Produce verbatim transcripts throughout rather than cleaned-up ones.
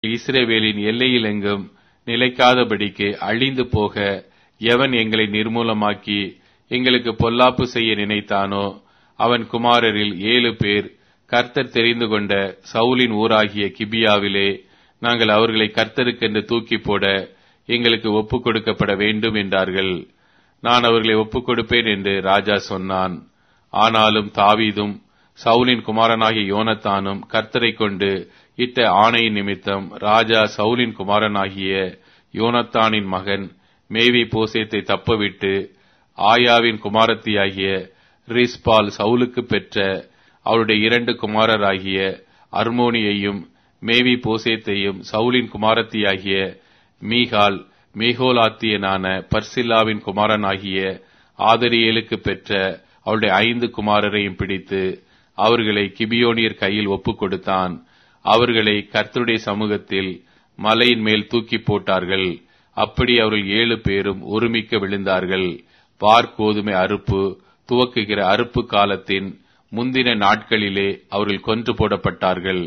இஸ்ரவேலின் எல்லையில் எங்கும் நிலைக்காதபடிக்கு அழிந்து போக எவன் எங்களை நிர்மூலமாக்கி எங்களுக்கு பொல்லாப்பு செய்ய நினைத்தானோ அவன் குமாரரில் ஏழு பேர் கர்த்தர் தெரிந்து கொண்ட சவுலின் ஊராகிய கிபியாவிலே நாங்கள் அவர்களை கர்த்தருக்கென்று தூக்கி போட எங்களுக்கு ஒப்புக் கொடுக்கப்பட வேண்டும் என்றார்கள். நான் அவர்களை ஒப்புக் கொடுப்பேன் என்று ராஜா சொன்னான். ஆனாலும் தாவீதும் சவுலின் குமாரனாகிய யோனத்தானும் கர்த்தரை கொண்டு இட்ட ஆணையின் நிமித்தம் ராஜா சவுலின் குமாரனாகிய யோனத்தானின் மகன் மேவி போசேத்தை தப்பவிட்டு ஆயாவின் குமாரத்தியாகிய ரிஸ்பால் சவுலுக்கு பெற்ற அவருடைய இரண்டு குமாரராகிய அர்மோனியையும் மேவி போசேத்தையும் சவுலின் குமாரத்தியாகிய மீகால் மேகோலாத்தியனான பர்சில்லாவின் குமாரனாகிய ஆதரியேலுக்கு பெற்ற அவருடைய ஐந்து குமாரரையும் பிடித்து அவர்களை கிபியோனியர் கையில் ஒப்புக் கொடுத்தான். அவர்களை கர்த்தருடைய சமூகத்தில் மலையின் மேல் தூக்கி போட்டார்கள். அப்படி அவர்கள் ஏழு பேரும் ஒருமிக்க விழுந்தார்கள். வார்கோதுமை அறுப்பு துவக்குகிற அறுப்பு காலத்தின் முந்தின நாட்களிலே அவர்கள் கொன்று போடப்பட்டார்கள்.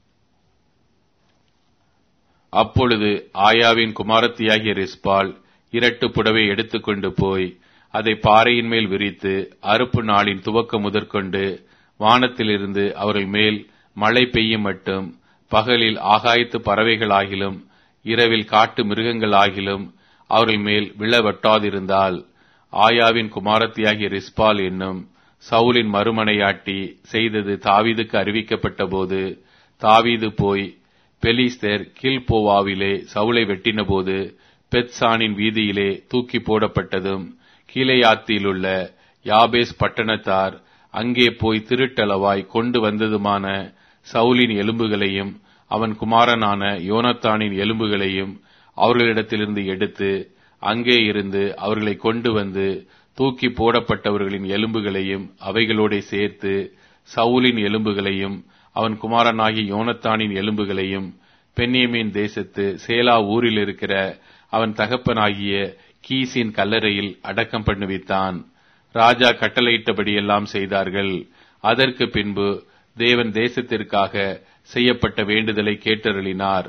அப்பொழுது ஆயாவின் குமாரத்தியாகிய ரிஸ்பால் இரட்டு புடவை எடுத்துக்கொண்டு போய் அதை பாறையின் மேல் விரித்து அறுப்பு நாளின் துவக்கம் முதற்கொண்டு வானத்திலிருந்து அவர்கள் மேல் மழை பெய்யும் மட்டும் பகலில் ஆகாயத்து பறவைகளாகிலும் இரவில் காட்டு மிருகங்களாகிலும் அவர்கள் மேல் விழ வெட்டாதிருந்தால் ஆயாவின் குமாரத்தியாகிய ரிஸ்பால் என்னும் சவுலின் மறுமனையாட்டி செய்தது தாவீதுக்கு அறிவிக்கப்பட்ட போது தாவீது போய் பெலிஸ்தர் கில்போவாவிலே சவுலை வெட்டின போது பெத்சானின் வீதியிலே தூக்கி போடப்பட்டதும் கீலேயாத்திலுள்ள யாபேஸ் பட்டணத்தார் அங்கே போய் திருட்டளவாய் கொண்டு வந்ததுமான சவுலின் எலும்புகளையும் அவன் குமாரனான யோனத்தானின் எலும்புகளையும் அவர்களிடத்திலிருந்து எடுத்து அங்கே இருந்து அவர்களை கொண்டு வந்து தூக்கி போடப்பட்டவர்களின் எலும்புகளையும் அவைகளோட சேர்த்து சவுலின் எலும்புகளையும் அவன் குமாரனாகிய யோனத்தானின் எலும்புகளையும் பென்யமீன் தேசத்து சேலா ஊரில் இருக்கிற அவன் தகப்பனாகிய கீசின் கல்லறையில் அடக்கம் பண்ணுவித்தான். ராஜா கட்டளையிட்டபடியெல்லாம் செய்தார்கள். அதற்கு பின்பு தேவன் தேசத்திற்காக செய்யப்பட்ட வேண்டுதலை கேட்டருளினார்.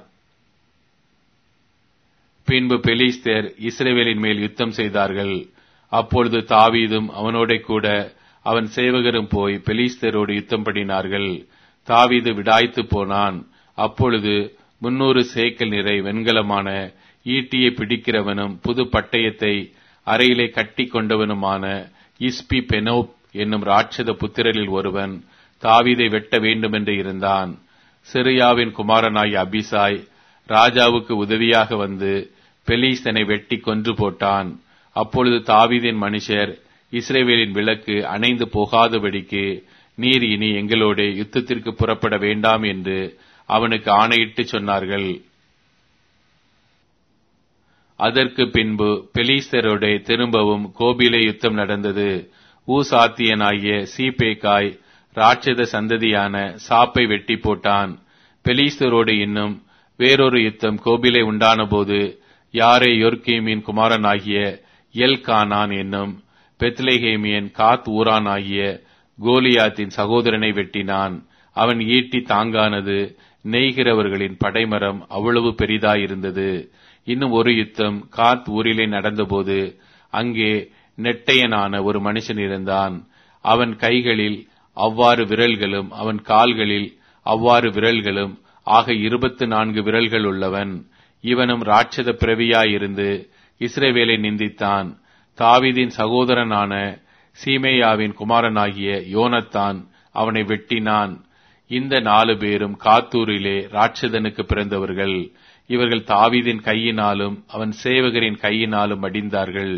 பின்பு பெலிஸ்தர் இஸ்ரவேலின் மேல் யுத்தம் செய்தார்கள். அப்பொழுது தாவீதும் அவனோட கூட அவன் சேவகரும் போய் பெலிஸ்தரோடு யுத்தம் பண்ணினார்கள். தாவீது விடாய்த்து போனான். அப்பொழுது முன்னூறு சேக்கல் நிறை வெண்கலமான ஈட்டியை பிடிக்கிறவனும் புது பட்டயத்தை அறையிலே கட்டி கொண்டவனுமான இஸ்பி பெனோப் என்னும் ராட்சத புத்திரரில் ஒருவன் தாவீதை வெட்ட வேண்டுமென்று இருந்தான். சிரியாவின் குமாரனாய் அபிசாய் ராஜாவுக்கு உதவியாக வந்து பெலிஸ்தனை வெட்டி கொன்று போட்டான். அப்பொழுது தாவீதின் மனுஷர் இஸ்ரவேலின் விளக்கு அணைந்து போகாதபடிக்கு நீர் இனி எங்களோட யுத்தத்திற்கு புறப்பட வேண்டாம் என்று அவனுக்கு ஆணையிட்டு சொன்னார்கள். அதற்கு பின்பு பெலிஸ்தரோட திரும்பவும் கோபிலே யுத்தம் நடந்தது. ஊசாத்தியனாகிய சீபேக்காய் ராட்சத சந்ததியான சாப்பை வெட்டி போட்டான். பெலிஸ்தரோடு இன்னும் வேறொரு யுத்தம் கோபிலே உண்டான போது யாரே யோர்கீமின் குமாரனாகிய எல்கானான் என்னும் பெத்லேஹேமியன் காத் ஊரான் ஆகிய கோலியாத்தின் சகோதரனை வெட்டினான். அவன் ஈட்டி தாங்கானது. நெய்கிறவர்களின் படைமரம் அவ்வளவு பெரிதாயிருந்தது. இன்னும் ஒரு யுத்தம் காத் ஊரிலே நடந்தபோது அங்கே நெட்டையனான ஒரு மனுஷன் இருந்தான். அவன் கைகளில் அவ்வாறு விரல்களும் அவன் கால்களில் அவ்வாறு விரல்களும் ஆக இருபத்து நான்கு விரல்கள் உள்ளவன். இவனும் ராட்சத பிறவியாயிருந்து இஸ்ரவேலை நிந்தித்தான். தாவீதின் சகோதரனான சீமேயாவின் குமாரனாகிய யோனத்தான் அவனை வெட்டினான். இந்த நாலு பேரும் காத்தூரிலே ராட்சதனுக்கு பிறந்தவர்கள். இவர்கள் தாவீதின் கையினாலும் அவன் சேவகரின் கையினாலும் அடிந்தார்கள்.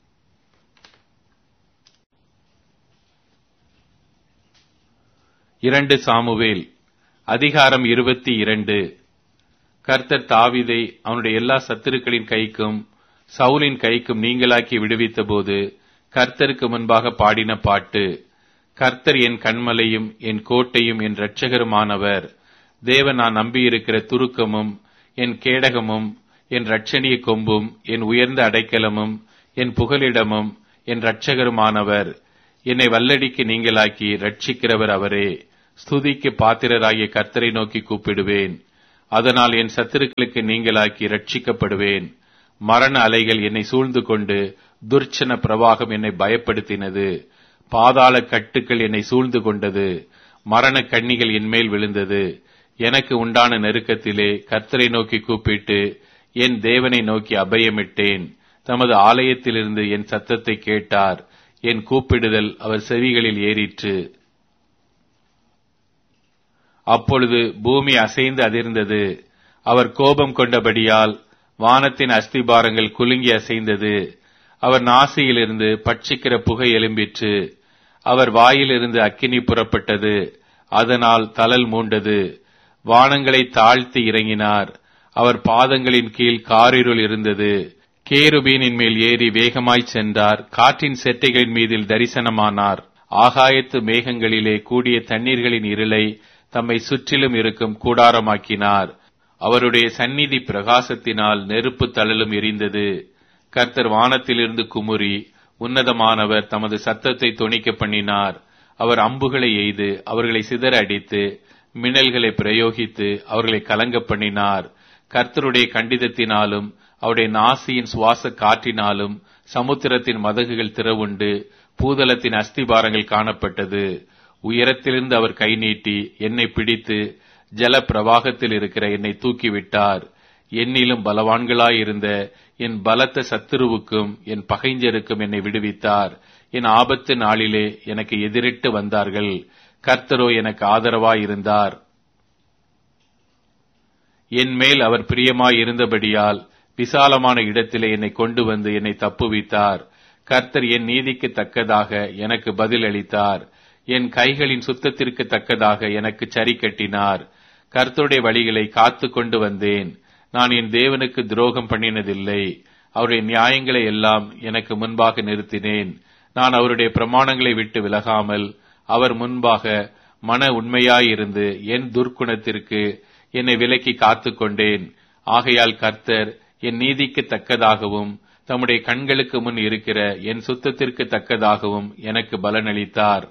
இரண்டு சாமுவேல் அதிகாரம் இருபத்தி இரண்டு. கர்த்தர் தாவீதை அவனுடைய எல்லா சத்துருக்களின் கைக்கும் சவுலின் கைக்கும் நீங்களாக்கி விடுவித்த போது கர்த்தருக்கு முன்பாக பாடின பாட்டு. கர்த்தர் என் கண்மலையும் என் கோட்டையும் என் இரட்சகருமானவர். தேவன் நான் நம்பியிருக்கிற துருக்கமும் என் கேடகமும் என் இரட்சணிய கொம்பும் என் உயர்ந்த அடைக்கலமும் என் புகலிடமும் என் இரட்சகருமானவர். என்னை வல்லடிக்கு நீங்களாக்கி ரட்சிக்கிறவர் அவரே. ஸ்துதிக்கு பாத்திரராகிய கர்த்தரை நோக்கி கூப்பிடுவேன். அதனால் என் சத்துருக்களுக்கு நீங்களாக்கி ரட்சிக்கப்படுவேன். மரண அலைகள் என்னை சூழ்ந்து கொண்டு துர்ச்சன பிரவாகம் என்னை பயப்படுத்தினது. பாதாள கட்டுக்கள் என்னை சூழ்ந்து கொண்டது. மரண கண்ணிகள் என்மேல் விழுந்தது. எனக்கு உண்டான நெருக்கத்திலே கர்த்தரை நோக்கி கூப்பிட்டு என் தேவனை நோக்கி அபயமிட்டேன். தமது ஆலயத்திலிருந்து என் சத்தத்தை கேட்டார். என் கூப்பிடுதல் அவர் செவிகளில் ஏறிற்று. அப்பொழுது பூமி அசைந்து அதிர்ந்தது. அவர் கோபம் கொண்டபடியால் வானத்தின் அஸ்திபாரங்கள் குலுங்கி அசைந்தது. அவர் நாசியிலிருந்து பட்சிக்கிற புகை எழும்பிற்று. அவர் வாயிலிருந்து அக்கினி புறப்பட்டது. அதனால் தழல் மூண்டது. வானங்களை தாழ்த்தி இறங்கினார். அவர் பாதங்களின் கீழ் காரிருள் இருந்தது. கேருபீனின் மேல் ஏறி வேகமாய் சென்றார். காற்றின் செட்டைகளின் மீதில் தரிசனமானார். ஆகாயத்து மேகங்களிலே கூடிய தண்ணீர்களின் இருளை தம்மை சுற்றிலும் இருக்கும் கூடாரமாக்கினார். அவருடைய சந்நிதி பிரகாசத்தினால் நெருப்பு தழலும் எரிந்தது. கர்த்தர் வானத்திலிருந்து குமுறி உன்னதமானவர் தமது சத்தத்தை தொனிக்க பண்ணினார். அவர் அம்புகளை எய்து அவர்களை சிதற அடித்து மின்னல்களை பிரயோகித்து அவர்களை கலங்க பண்ணினார். கர்த்தருடைய கண்டிதத்தினாலும் அவருடைய நாசியின் சுவாச காற்றினாலும் சமுத்திரத்தின் மதகுகள் திறவுண்டு பூதலத்தின் அஸ்திபாரங்கள் காணப்பட்டது. உயரத்திலிருந்து அவர் கை நீட்டி என்னை பிடித்து ஜல பிரவாகத்தில் இருக்கிற என்னை தூக்கிவிட்டார். என்னிலும் பலவான்களாயிருந்த என் பலத்த சத்துருவுக்கும் என் பகைஞருக்கும் என்னை விடுவித்தார். என் ஆபத்து நாளிலே எனக்கு எதிரிட்டு வந்தார்கள். கர்த்தரோ எனக்கு ஆதரவாயிருந்தார். என் மேல் அவர் பிரியமாய் இருந்தபடியால் விசாலமான இடத்திலே என்னை கொண்டு வந்து என்னை தப்புவித்தார். கர்த்தர் என் நீதிக்கு தக்கதாக எனக்கு பதில் அளித்தார். என் கைகளின் சுத்தத்திற்கு தக்கதாக எனக்கு சரி கட்டினார். கர்த்தருடைய வழிகளை காத்து கொண்டு வந்தேன். நான் என் தேவனுக்கு துரோகம் பண்ணினதில்லை. அவருடைய நியாயங்களை எல்லாம் எனக்கு முன்பாக நிறுத்தினேன். நான் அவருடைய பிரமாணங்களை விட்டு விலகாமல் அவர் முன்பாக மன உண்மையாயிருந்து என் துர்க்குணத்திற்கு என்னை விலக்கி காத்து கொண்டேன். ஆகையால் கர்த்தர் என் நீதிக்கு தக்கதாகவும் தம்முடைய கண்களுக்கு முன் இருக்கிற என் சுத்தத்திற்கு தக்கதாகவும் எனக்கு பலனளித்தார்.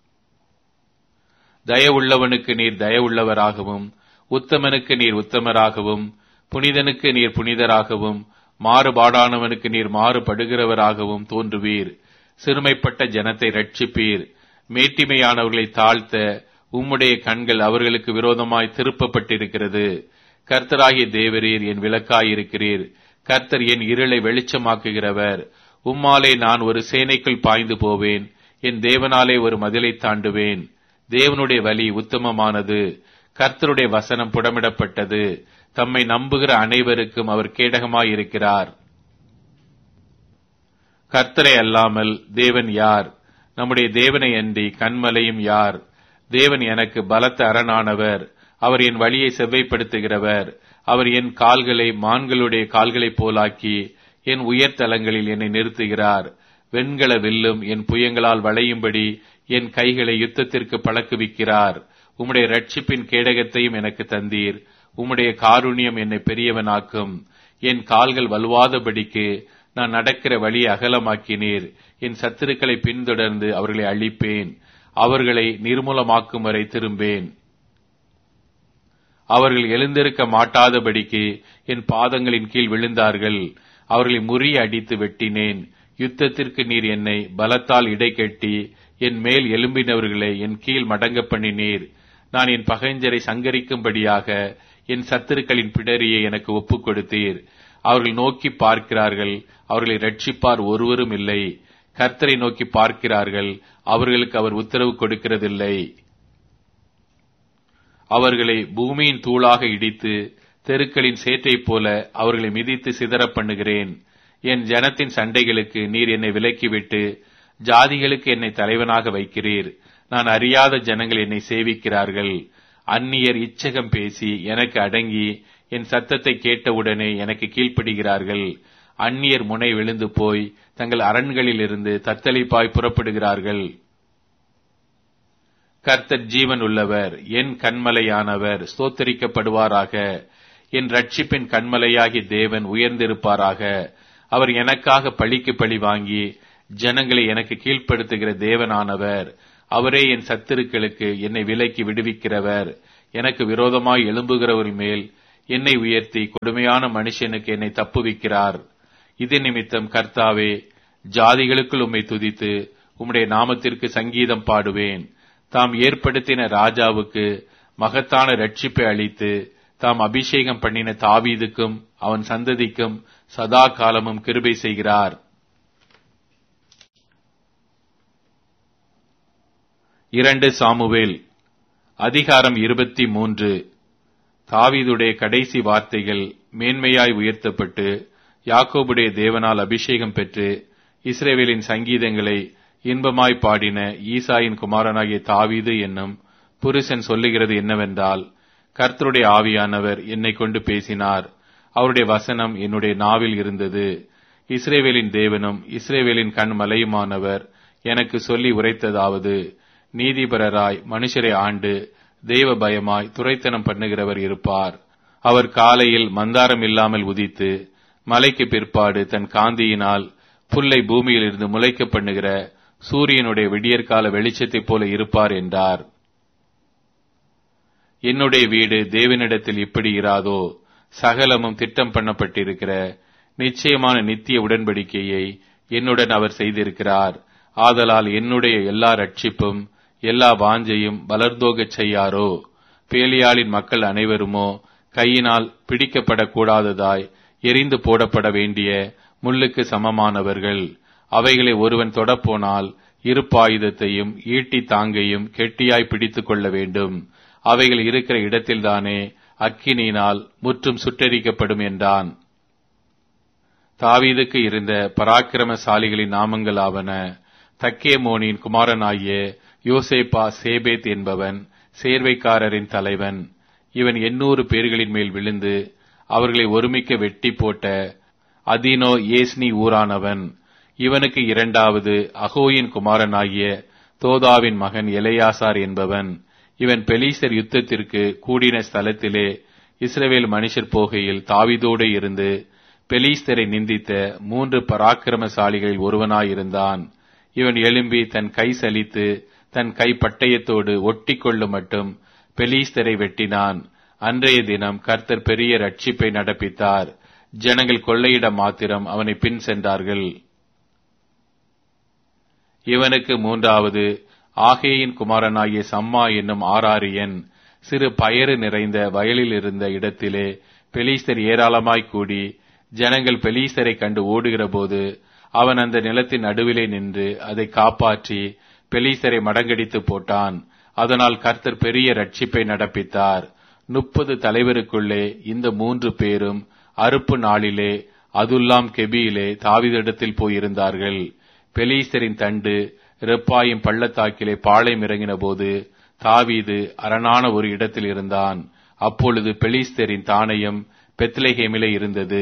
தயவுள்ளவனுக்கு நீர் தயவுள்ளவராகவும் உத்தமனுக்கு நீர் உத்தமராகவும் புனிதனுக்கு நீர் புனிதராகவும் மாறுபாடானவனுக்கு நீர் மாறுபடுகிறவராகவும் தோன்றுவீர். சிறுமைப்பட்ட ஜனத்தை ரட்சிப்பீர். மேட்டிமையானவர்களை தாழ்த்த உம்முடைய கண்கள் அவர்களுக்கு விரோதமாய் திருப்பப்பட்டிருக்கிறது. கர்த்தராகிய தேவரீர் என் விளக்காயிருக்கிறீர். கர்த்தர் என் இருளை வெளிச்சமாக்குகிறவர். உம்மாலே நான் ஒரு சேனைக்குள் பாய்ந்து போவேன். என் தேவனாலே ஒரு மதிலை தாண்டுவேன். தேவனுடைய வழி உத்தமமானது. கர்த்தருடைய வசனம் புடமிடப்பட்டது. தம்மை நம்புகிற அனைவருக்கும் அவர் கேடகமாயிருக்கிறார். கர்த்தரை அல்லாமல் தேவன் யார்? நம்முடைய தேவனை அன்றி கன்மலையும் யார்? தேவன் எனக்கு பலத்த அரணானவர். அவர் என் வழியை செவ்வைப்படுத்துகிறவர். அவர் என் கால்களை மான்களுடைய கால்களைப் போலாக்கி என் உயர்தலங்களில் என்னை நிறுத்துகிறார். வெண்கல வில்லும் என் புயங்களால் வளையும்படி என் கைகளை யுத்தத்திற்கு பழக்குவிக்கிறார். உம்முடைய ரட்சிப்பின் கேடகத்தையும் எனக்கு தந்தீர். உம்முடைய காருண்யம் என்னை பெரியவனாக்கும். என் கால்கள் வலுவாதபடிக்கு நான் நடக்கிற வழி அகலமாக்கினீர். என் சத்துருக்களை பின்தொடர்ந்து அவர்களை அழிப்பேன். அவர்களை நிர்மூலமாக்கும் வரை திரும்பேன். அவர்கள் எழுந்திருக்க மாட்டாதபடிக்கு என் பாதங்களின் கீழ் விழுந்தார்கள். அவர்களை முறிய அடித்து வெட்டினேன். யுத்தத்திற்கு நீர் என்னை பலத்தால் இடைக்கட்டி என் மேல் எழும்பினவர்களை என் கீழ் மடங்க பண்ணினீர். நான் என் பகைஞரை சங்கரிக்கும்படியாக என் சத்துருக்களின் பிடரியை எனக்கு ஒப்புக் கொடுத்தீர். அவர்கள் நோக்கி பார்க்கிறார்கள், அவர்களை ரட்சிப்பார் ஒருவரும் இல்லை. கர்த்தரை நோக்கி பார்க்கிறார்கள், அவர்களுக்கு அவர் உத்தரவு கொடுக்கிறதில்லை. அவர்களை பூமியின் தூளாக இடித்து தெருக்களின் சேற்றைப் போல அவர்களை மிதித்து சிதற பண்ணுகிறேன். என் ஜனத்தின் சண்டைகளுக்கு நீர் என்னை விலக்கிவிட்டு ஜாதிகளுக்கு என்னை தலைவனாக வைக்கிறீர். நான் அறியாத ஜனங்கள் என்னை சேவிக்கிறார்கள். அந்நியர் இச்சகம் பேசி எனக்கு அடங்கி என் சத்தத்தை கேட்டவுடனே எனக்கு கீழ்ப்படுகிறார்கள். அந்நியர் முனை விழுந்து போய் தங்கள் அரண்களில் இருந்து தத்தளிப்பாய் புறப்படுகிறார்கள். கர்த்தர் ஜீவன் உள்ளவர், என் கன்மலையானவர் ஸ்தோத்தரிக்கப்படுவாராக. என் ரட்சிப்பின் கன்மலையாகி தேவன் உயர்ந்திருப்பாராக. அவர் எனக்காக பழிக்கு பழி வாங்கி ஜனங்களை எனக்கு கீழ்ப்படுத்துகிற தேவனானவர். அவரே என் சத்துருக்களுக்கு என்னை விலக்கி விடுவிக்கிறவர். எனக்கு விரோதமாய் எழும்புகிறவர் மேல் என்னை உயர்த்தி கொடுமையான மனுஷனுக்கு என்னை தப்புவிக்கிறார். இது நிமித்தம் கர்த்தாவே, ஜாதிகளுக்குள் உம்மை துதித்து உம்முடைய நாமத்திற்கு சங்கீதம் பாடுவேன். தாம் ஏற்படுத்தின ராஜாவுக்கு மகத்தான ரட்சிப்பை அளித்து தாம் அபிஷேகம் பண்ணின தாவீதுக்கும் அவன் சந்ததிக்கும் சதா காலமும் கிருபை செய்கிறார். இரண்டு சாமுவேல் அதிகாரம் இருபத்தி மூன்று. தாவீதுடைய கடைசி வார்த்தைகள் மேன்மையாய் உயர்த்தப்பட்டு யாக்கோபுடைய தேவனால் அபிஷேகம் பெற்று இஸ்ரவேலின் சங்கீதங்களை இன்பமாய் பாடின ஈசாயின் குமாரனாகிய தாவீது என்னும் புருஷன் சொல்லுகிறது என்னவென்றால், கர்த்தருடைய ஆவியானவர் என்னை கொண்டு பேசினார். அவருடைய வசனம் என்னுடைய நாவில் இருந்தது. இஸ்ரவேலின் தேவனும் இஸ்ரவேலின் கண்மலையுமானவர் எனக்கு சொல்லி உரைத்ததாவது, நீதிபரராய் மனுஷரை ஆண்டு தேவ பயமாய் துரைத்தனம் பண்ணுகிறவர் இருப்பார். அவர் காலையில் மந்தாரம் இல்லாமல் உதித்து மலைக்கு பிற்பாடு தன் காந்தியினால் புல்லை பூமியிலிருந்து முளைக்க பண்ணுகிற சூரியனுடைய விடியற்கால வெளிச்சத்தைப் போல இருப்பார் என்றார். என்னுடைய வீடு தேவனிடத்தில் இப்படி இராதோ? சகலமும் திட்டம் பண்ணப்பட்டிருக்கிற நிச்சயமான நித்திய உடன்படிக்கையை என்னுடன் அவர் செய்திருக்கிறார். ஆதலால் என்னுடைய எல்லா ரட்சிப்பும் எல்லா வாஞ்சையும் வளர்ந்தோகச் செய்யாரோ? பேலியாளின் மக்கள் அனைவருமோ கையினால் பிடிக்கப்படக்கூடாததாய் எரிந்து போடப்பட வேண்டிய முள்ளுக்கு சமமானவர்கள். அவைகளை ஒருவன் தொடப்போனால் இருப்பாயுதத்தையும் ஈட்டி தாங்கையும் கெட்டியாய் பிடித்துக் கொள்ள வேண்டும். அவைகள் இருக்கிற இடத்தில்தானே அக்கினியினால் முற்றும் சுட்டெரிக்கப்படும் என்றான். தாவீதுக்கு இருந்த பராக்கிரமசாலிகளின் நாமங்கள் ஆவன: தக்கேமோனின் குமாரனாகிய யோசேப்பா சேபேத் என்பவன் சேர்வைக்காரரின் தலைவன். இவன் எண்ணூறு பேர்களின் மேல் விழுந்து அவர்களை ஒருமிக்க வெட்டி போட்ட அதினோ ஏஸ்னி ஊரானவன். இவனுக்கு இரண்டாவது அகோயின் குமாரனாகிய தோதாவின் மகன் எலெயாசார் என்பவன். இவன் பெலிஸ்தர் யுத்தத்திற்கு கூடின ஸ்தலத்திலே இஸ்ரவேல் மனுஷர் போகையில் தாவீதோடு இருந்து பெலிஸ்தரை நிந்தித்த மூன்று பராக்கிரமசாலிகளில் ஒருவனாயிருந்தான். இவன் எழும்பி தன் கை சலித்து தன் கை பட்டயத்தோடு ஒட்டி கொள்ளும் மட்டும் பெலிஸ்தரை வெட்டினான். அன்றைய தினம் கர்த்தர் பெரிய ரட்சிப்பை நடப்பித்தார். ஜனங்கள் கொள்ளையிட மாத்திரம் அவனை பின் சென்றார்கள். இவனுக்கு மூன்றாவது ஆகேயின் குமாரனாகிய சம்மா என்னும் ஆராரியன். சிறு பயறு நிறைந்த வயலில் இருந்த இடத்திலே பெலிஸ்தர் ஏராளமாய் கூடி ஜனங்கள் பெலிஸ்தரை கண்டு ஓடுகிற போது அவன் அந்த நிலத்தின் நடுவிலே நின்று அதை காப்பாற்றி பெலிஸ்தரை மடங்கடித்து போட்டான். அதனால் கர்த்தர் பெரிய ரட்சிப்பை நடப்பித்தார். முப்பது தலைவருக்குள்ளே இந்த மூன்று பேரும் அறுப்பு நாளிலே அதுல்லாம் கெபியிலே தாவீதிடத்தில் போயிருந்தார்கள். பெலிஸ்தரின் தண்டு ரெப்பாயும் பள்ளத்தாக்கிலே பாளையம் இறங்கின போது தாவீது அரணான ஒரு இடத்தில் இருந்தான். அப்பொழுது பெலிஸ்தரின் தானயம் பெத்லெகேமிலே இருந்தது.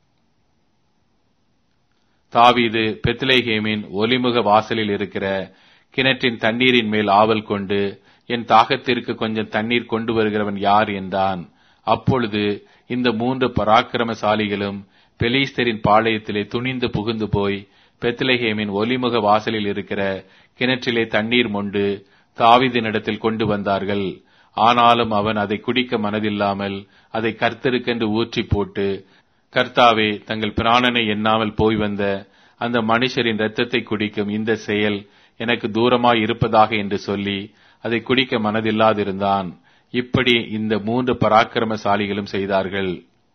தாவீது பெத்லெகேமின் ஒலிமுக வாசலில் இருக்கிற கிணற்றின் தண்ணீரின் மேல் ஆவல் கொண்டு, என் தாகத்திற்கு கொஞ்சம் தண்ணீர் கொண்டு வருகிறவன் யார் என்றான். அப்பொழுது இந்த மூன்று பராக்கிரமசாலிகளும் பெலிஸ்தரின் பாளையத்திலே துணிந்து புகுந்து போய் பெத்லெகேமின் ஒலிமுக வாசலில் இருக்கிற கிணற்றிலே தண்ணீர் மொண்டு தாவீதினிடத்தில் கொண்டு வந்தார்கள். ஆனாலும் அவன் அதை குடிக்க மனதில்லாமல் அதை கர்த்தருக்கென்று ஊற்றி போட்டு, கர்த்தாவே, தங்கள் பிராணனை எண்ணாமல் போய் வந்த அந்த மனுஷரின் இரத்தத்தை குடிக்கும் இந்த செயல் எனக்கு தூரமாய் இருப்பதாக என்று சொல்லி அதை குடிக்க மனதில்லாதிருந்தான். இப்படி இந்த மூன்று பராக்கிரமசாலிகளும் செய்தார்கள்.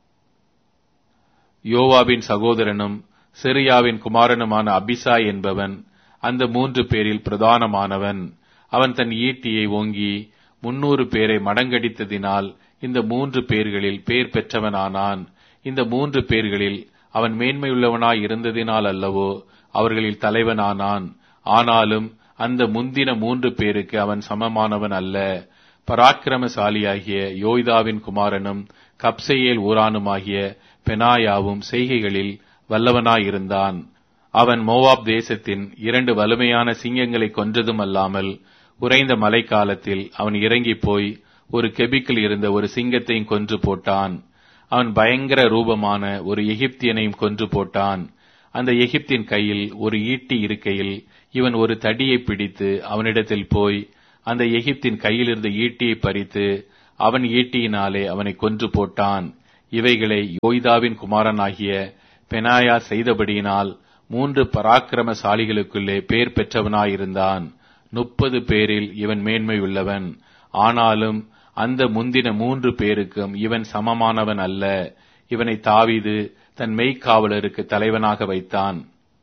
யோவாபின் சகோதரனும் செரியாவின் குமாரனுமான அபிசாய் என்பவன் அந்த மூன்று பேரில் பிரதானமானவன். அவன் தன் ஈட்டியை ஓங்கி முன்னூறு பேரை மடங்கடித்ததினால் இந்த மூன்று பேர்களில் பேர் பெற்றவனானான். இந்த மூன்று பேர்களில் அவன் மேன்மையுள்ளவனாய் இருந்ததினால் அல்லவோ அவர்களில் தலைவனானான். ஆனாலும் அந்த முந்தின மூன்று பேருக்கு அவன் சமமானவன் அல்ல. பராக்கிரமசாலியாகிய யோய்தாவின் குமாரனும் கப்சேயேல் ஊரானுமாகிய பெனாயாவும் செய்கைகளில் வல்லவனாயிருந்தான். அவன் மோவாப் தேசத்தின் இரண்டு வலிமையான சிங்கங்களை கொன்றதும் அல்லாமல் உறைந்த மழைக்காலத்தில் அவன் இறங்கி போய் ஒரு கெபிக்கில் இருந்த ஒரு சிங்கத்தையும் கொன்று போட்டான். அவன் பயங்கர ரூபமான ஒரு எகிப்தியனையும் கொன்று போட்டான். அந்த எகிப்தின் கையில் ஒரு ஈட்டி இருக்கையில் இவன் ஒரு தடியை பிடித்து அவனிடத்தில் போய் அந்த எகிப்தின் கையில் இருந்த ஈட்டியை பறித்து அவன் ஈட்டியினாலே அவனை கொன்று போட்டான். இவைகளை யோய்தாவின் குமாரனாகிய பெனாயா செய்தபடியினால் மூன்று பராக்கிரமசாலிகளுக்குள்ளே பேர் பெற்றவனாயிருந்தான். முப்பது பேரில் இவன் மேன்மை உள்ளவன். ஆனாலும் அந்த முந்தின மூன்று பேருக்கும் இவன் சமமானவன் அல்ல. இவனை தாவீது தன் மெய்க்காவலருக்கு தலைவனாக வைத்தான்.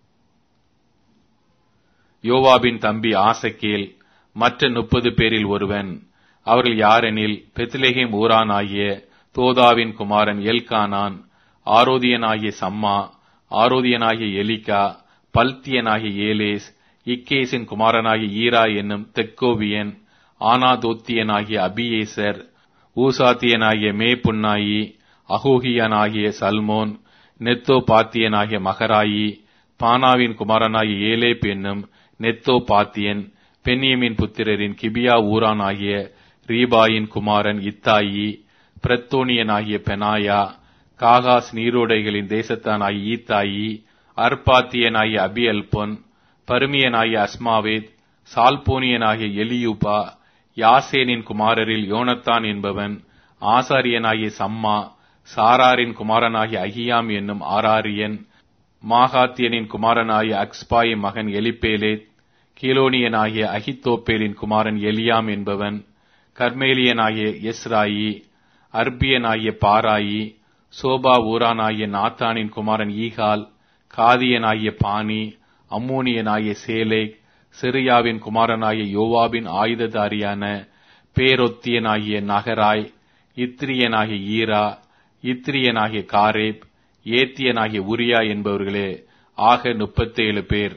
யோவாபின் தம்பி ஆசகேல் மற்ற முப்பது பேரில் ஒருவன். அவர்கள் யாரெனில், பெத்லெகேம் ஊரானாகிய தோதாவின் குமாரன் எல்கானான், ஆரோதியனாகிய சம்மா, ஆரோதியனாகிய எலிகா, பல்தியனாகிய ஏலேஸ், இக்கேசின் குமாரனாகிய ஈரா என்னும் தெக்கோவியன், ஆனாதோத்தியனாகிய அபியேசர், ஊசாத்தியனாகிய மேபுன்னாயி, அகோகியனாகிய சல்மோன், நெத்தோ பாத்தியனாகிய மகராயி, பானாவின் குமாரனாகிய ஏலேப் என்னும் நெத்தோ பாத்தியன், பென்யமின் புத்திரரின் கிபியா ஊரானாகிய ரீபாயின் குமாரன் இத்தாயி, பிரத்தோனியனாகிய பெனாயா, காகாஸ் நீரோடைகளின் தேசத்தானாகிய ஈத்தாயி, அர்பாத்தியனாகிய அபியல்பொன், பருமியனாகிய அஸ்மாவேத், சால்போனியனாகிய எலியூபா, யாசேனின் குமாரரில் யோனத்தான் என்பவன், ஆசாரியனாகிய சம்மா, சாராரின் குமாரனாகிய அகியாம் என்னும் ஆராரியன், மாகாத்தியனின் குமாரனாகிய அக்ஸ்பாயின் மகன் எலிப்பேலேத், கீலோனியனாகிய அகித்தோப்பேலின் குமாரன் எலியாம் என்பவன், கர்மேலியனாகிய எஸ்ராயி, அர்பியனாகிய பாராயி, சோபா ஊரானாகிய நாத்தானின் குமாரன் ஈகால், காதியனாகிய பானி, அம்மோனியனாகிய சேலேக், சிரியாவின் குமாரனாகிய யோவாபின் ஆயுததாரியான பேரொத்தியனாகிய நகராய், இத்ரியனாகிய ஈரா, இத்ரியனாகிய காரேப், ஏத்தியனாகிய உரியா என்பவர்களே. ஆக முப்பத்தேழு பேர்.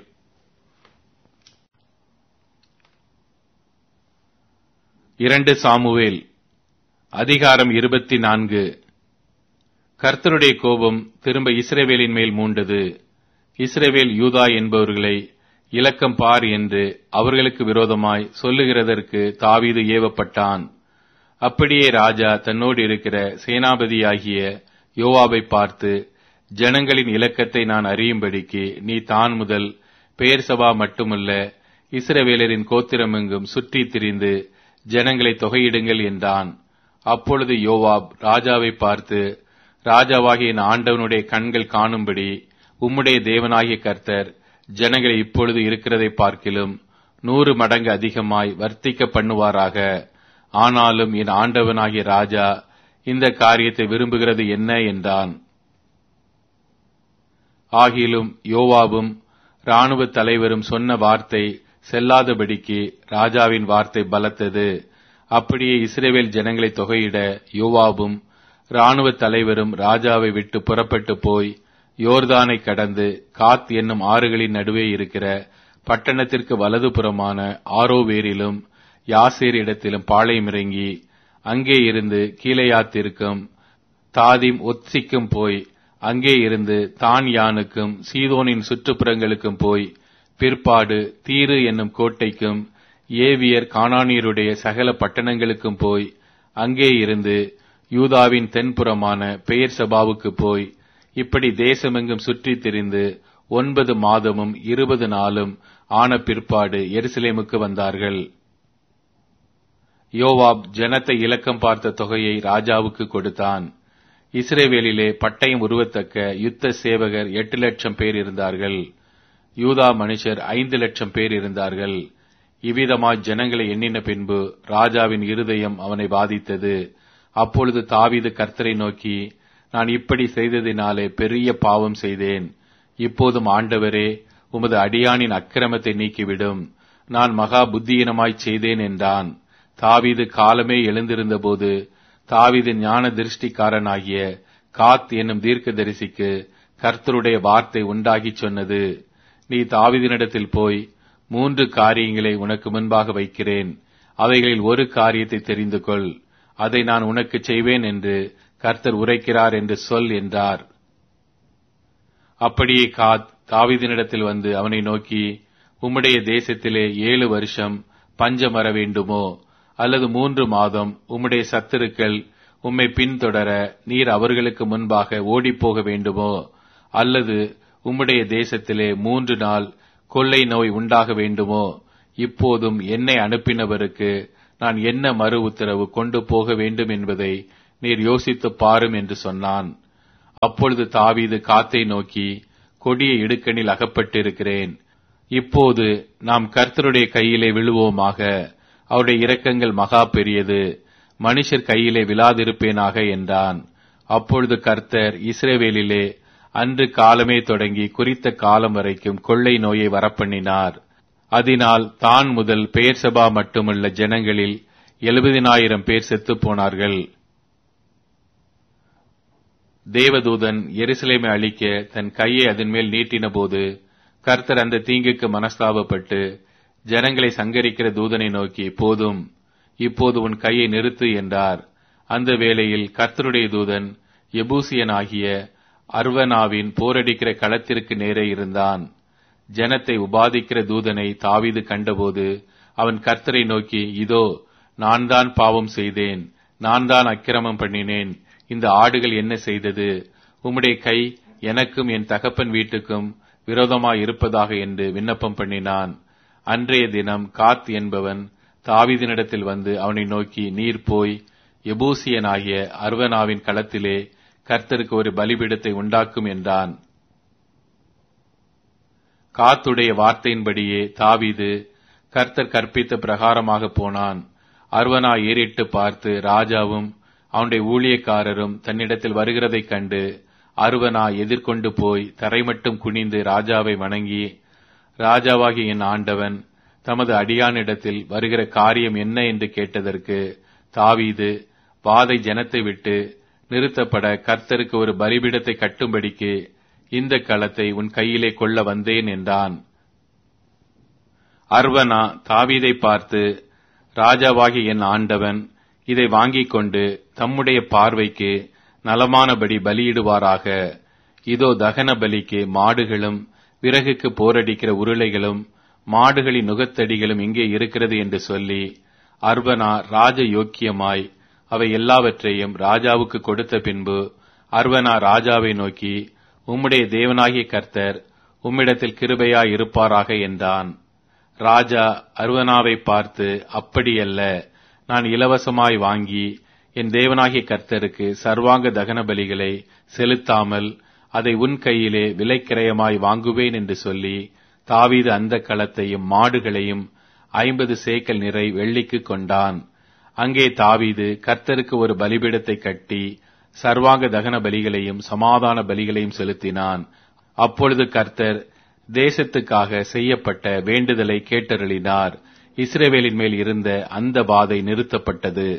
இரண்டு சாமுவேல் அதிகாரம் இருபத்தி நான்கு. கர்த்தருடைய கோபம் திரும்ப இஸ்ரவேலின் மேல் மூண்டது. இஸ்ரவேல் யூதா என்பவர்களை இலக்கம் பார் என்று அவர்களுக்கு விரோதமாய் சொல்லுகிறதற்கு தாவீது ஏவப்பட்டான். அப்படியே ராஜா தன்னோடு இருக்கிற சேனாபதியாகிய யோவாபை பார்த்து, ஜனங்களின் இலக்கத்தை நான் அறியும்படிக்கு நீ தான் முதல் பெயர்சபா மட்டுமல்ல இஸ்ரவேலரின் கோத்திரமெங்கும் சுற்றி திரிந்து ஜனங்களை தொகையிடுங்கள் என்றான். அப்பொழுது யோவாப் ராஜாவை பார்த்து, ராஜாவாகிய என் ஆண்டவனுடைய கண்கள் காணும்படி உம்முடைய தேவனாகிய கர்த்தர் ஜனங்களை இப்பொழுது இருக்கிறதை பார்க்கிலும் நூறு மடங்கு அதிகமாய் வர்த்திக்க பண்ணுவாராக. ஆனாலும் என் ஆண்டவனாகிய ராஜா இந்த காரியத்தை விரும்புகிறது என்ன என்றான். ஆகிலும் யோவாபும் இராணுவ தலைவரும் சொன்ன வார்த்தை செல்லாதபடிக்கு ராஜாவின் வார்த்தை பலத்தது. அப்படியே இஸ்ரவேல் ஜனங்களை தொகையிட யோவாபும் இராணுவ தலைவரும் ராஜாவை விட்டு புறப்பட்டு போய் யோர்தானை கடந்து காத் என்னும் ஆறுகளின் நடுவே இருக்கிற பட்டணத்திற்கு வலதுபுறமான ஆரோவேரிலும் யாசேர் இடத்திலும் பாளையமிறங்கி அங்கே இருந்து கீலேயாத்திற்கும் தாதிம் ஒத்சிக்கும் போய் அங்கே இருந்து தான் யானுக்கும் சீதோனின் சுற்றுப்புறங்களுக்கும் போய் பிற்பாடு தீரு என்னும் கோட்டைக்கும் ஏவியர் கானானியருடைய சகல பட்டணங்களுக்கும் போய் அங்கே இருந்து யூதாவின் தென்புறமான பெயர் சபாவுக்கு போய் இப்படி தேசமெங்கும் சுற்றித் திரிந்து ஒன்பது மாதமும் இருபது நாளும் ஆன பிற்பாடு எருசலேமுக்கு வந்தார்கள். யோவாப் ஜனத்தை இலக்கம் பார்த்த தொகையை ராஜாவுக்கு கொடுத்தான். இஸ்ரவேலிலே பட்டயம் உருவத்தக்க யுத்த சேவகர் எட்டு லட்சம் பேர் இருந்தார்கள். யூதா மனுஷர் ஐந்து லட்சம் பேர் இருந்தார்கள். இவ்விதமாய் ஜனங்களை எண்ணின பின்பு ராஜாவின் இருதயம் அவனை பாதித்தது. அப்பொழுது தாவீது கர்த்தரை நோக்கி, நான் இப்படி செய்ததினாலே பெரிய பாவம் செய்தேன். இப்போதும் ஆண்டவரே, உமது அடியானின் அக்கிரமத்தை நீக்கிவிடும். நான் மகா புத்தியீனமாய் செய்தேன் என்றான். தாவீது காலமே எழுந்திருந்த போது தாவீது ஞான திருஷ்டிக்காரனாகிய காத் என்னும் தீர்க்கதரிசிக்கு கர்த்தருடைய வார்த்தை உண்டாகி சொன்னது, நீ தாவீதினிடத்தில் போய், மூன்று காரியங்களை உனக்கு முன்பாக வைக்கிறேன், அவைகளில் ஒரு காரியத்தை தெரிந்து கொள், அதை நான் உனக்கு செய்வேன் என்று கர்த்தர் உரைக்கிறார் என்று சொல் என்றார். அப்படியே காத் தாவீதினிடத்தில் வந்து அவனை நோக்கி, உம்முடைய தேசத்திலே ஏழு வருஷம் பஞ்சம் வர வேண்டுமோ, அல்லது மூன்று மாதம் உம்முடைய சத்துருக்கள் உம்மை பின்தொடர நீர் அவர்களுக்கு முன்பாக ஓடிப்போக வேண்டுமோ, அல்லது உம்முடைய தேசத்திலே மூன்று நாள் கொள்ளை நோய் உண்டாக வேண்டுமோ? இப்போதும் என்னை அனுப்பினவருக்கு நான் என்ன மறு உத்தரவு கொண்டு போக வேண்டும் என்பதை நீர் யோசித்துப் பாரும் என்று சொன்னான். அப்பொழுது தாவீது காத்தை நோக்கி, கொடிய இடுக்கணில் அகப்பட்டிருக்கிறேன். இப்போது நாம் கர்த்தருடைய கையிலே விழுவோமாக. அவருடைய இரக்கங்கள் மகா பெரியது. மனுஷர் கையிலே விழாதிருப்பேனாக என்றான். அப்பொழுது கர்த்தர் இஸ்ரவேலிலே அன்று காலமே தொடங்கி குறித்த காலம் வரைக்கும் கொள்ளை நோயை வரப்பண்ணினார். அதனால் தான் முதல் பெயர்சபா மட்டுமல்ல ஜனங்களில் எழுபதினாயிரம் பேர் செத்துப் போனார்கள். தேவதூதன் எருசலேமை அழிக்க தன் கையை அதன் மேல் நீட்டின போது கர்த்தர் அந்த தீங்குக்கு மனஸ்தாபப்பட்டு ஜனங்களை சங்கரிக்கிற தூதனை நோக்கி, போதும், இப்போது உன் கையை நிறுத்து என்றார். அந்த வேளையில் கர்த்தருடைய தூதன் எபூசியனாகிய அர்வனாவின் போரடிக்கிற களத்திற்கு நேரே இருந்தான். ஜனத்தை உபாதிக்கிற தூதனை தாவீது கண்டபோது அவன் கர்த்தரை நோக்கி, இதோ, நான் தான் பாவம் செய்தேன், நான் தான் அக்கிரமம் பண்ணினேன். இந்த ஆடுகள் என்ன செய்தது? உம்முடைய கை எனக்கும் என் தகப்பன் வீட்டுக்கும் விரோதமாய் இருப்பதாக என்று விண்ணப்பம் பண்ணினான். அன்றைய தினம் காத் என்பவன் தாவீதினிடத்தில் வந்து அவனை நோக்கி, நீர் போய் எபூசியனாகிய அர்வனாவின் களத்திலே கர்த்தருக்கு ஒரு பலிபீடத்தை உண்டாக்கும் என்றான். காத்துடைய வார்த்தையின்படியே தாவீது கர்த்தர் கற்பித்த பிரகாரமாக போனான். அர்வனா ஏறிட்டு பார்த்து ராஜாவும் அவனுடைய ஊழியக்காரரும் தன்னிடத்தில் வருகிறதைக் கண்டு அர்வனா எதிர்கொண்டு போய் தரைமட்டும் குனிந்து ராஜாவை வணங்கி, ராஜாவாகிய என் ஆண்டவன் தமது அடியானிடத்தில் வருகிற காரியம் என்ன என்று கேட்டதற்கு தாவீது, வாதை ஜனத்தை விட்டு நிறுத்தப்பட கர்த்தருக்கு ஒரு பலிபீடத்தை கட்டும்படிக்கு இந்த களத்தை உன் கையிலே கொள்ள வந்தேன் என்றான். அர்வனா தாவீதை பார்த்து, ராஜாவாகிய என் ஆண்டவன் இதை வாங்கிக் கொண்டு தம்முடைய பார்வைக்கு நலமானபடி பலியிடுவாராக. இதோ, தகன பலிக்கு மாடுகளும் விறகுக்கு போரடிக்கிற உருளைகளும் மாடுகளின் நுகத்தடிகளும் இங்கே இருக்கிறது என்று சொல்லி அர்வனா ராஜ யோக்கியமாய் அவை எல்லாவற்றையும் ராஜாவுக்கு கொடுத்த பின்பு அர்வனா ராஜாவை நோக்கி, உம்முடைய தேவனாகிய கர்த்தர் உம்மிடத்தில் கிருபையாய் இருப்பாராக என்றான். ராஜா அர்வனாவை பார்த்து, அப்படியல்ல, நான் இலவசமாய் வாங்கி என் தேவனாகிய கர்த்தருக்கு சர்வாங்க தகன பலிகளை செலுத்தாமல் அதை உன் கையிலே விலைக்கிரயமாய் வாங்குவேன் என்று சொல்லி தாவீது அந்த களத்தையும் மாடுகளையும் ஐம்பது சேக்கல் நிறை வெள்ளிக்கு கொண்டான். அங்கே தாவீது கர்த்தருக்கு ஒரு பலிபீடத்தை கட்டி சர்வாங்க தகன பலிகளையும் சமாதான பலிகளையும் செலுத்தினான். அப்பொழுது கர்த்தர் தேசத்துக்காக செய்யப்பட்ட வேண்டுதலை கேட்டருளினார். இஸ்ரவேலின் மேல் இருந்த அந்த வாதை நிறுத்தப்பட்டது.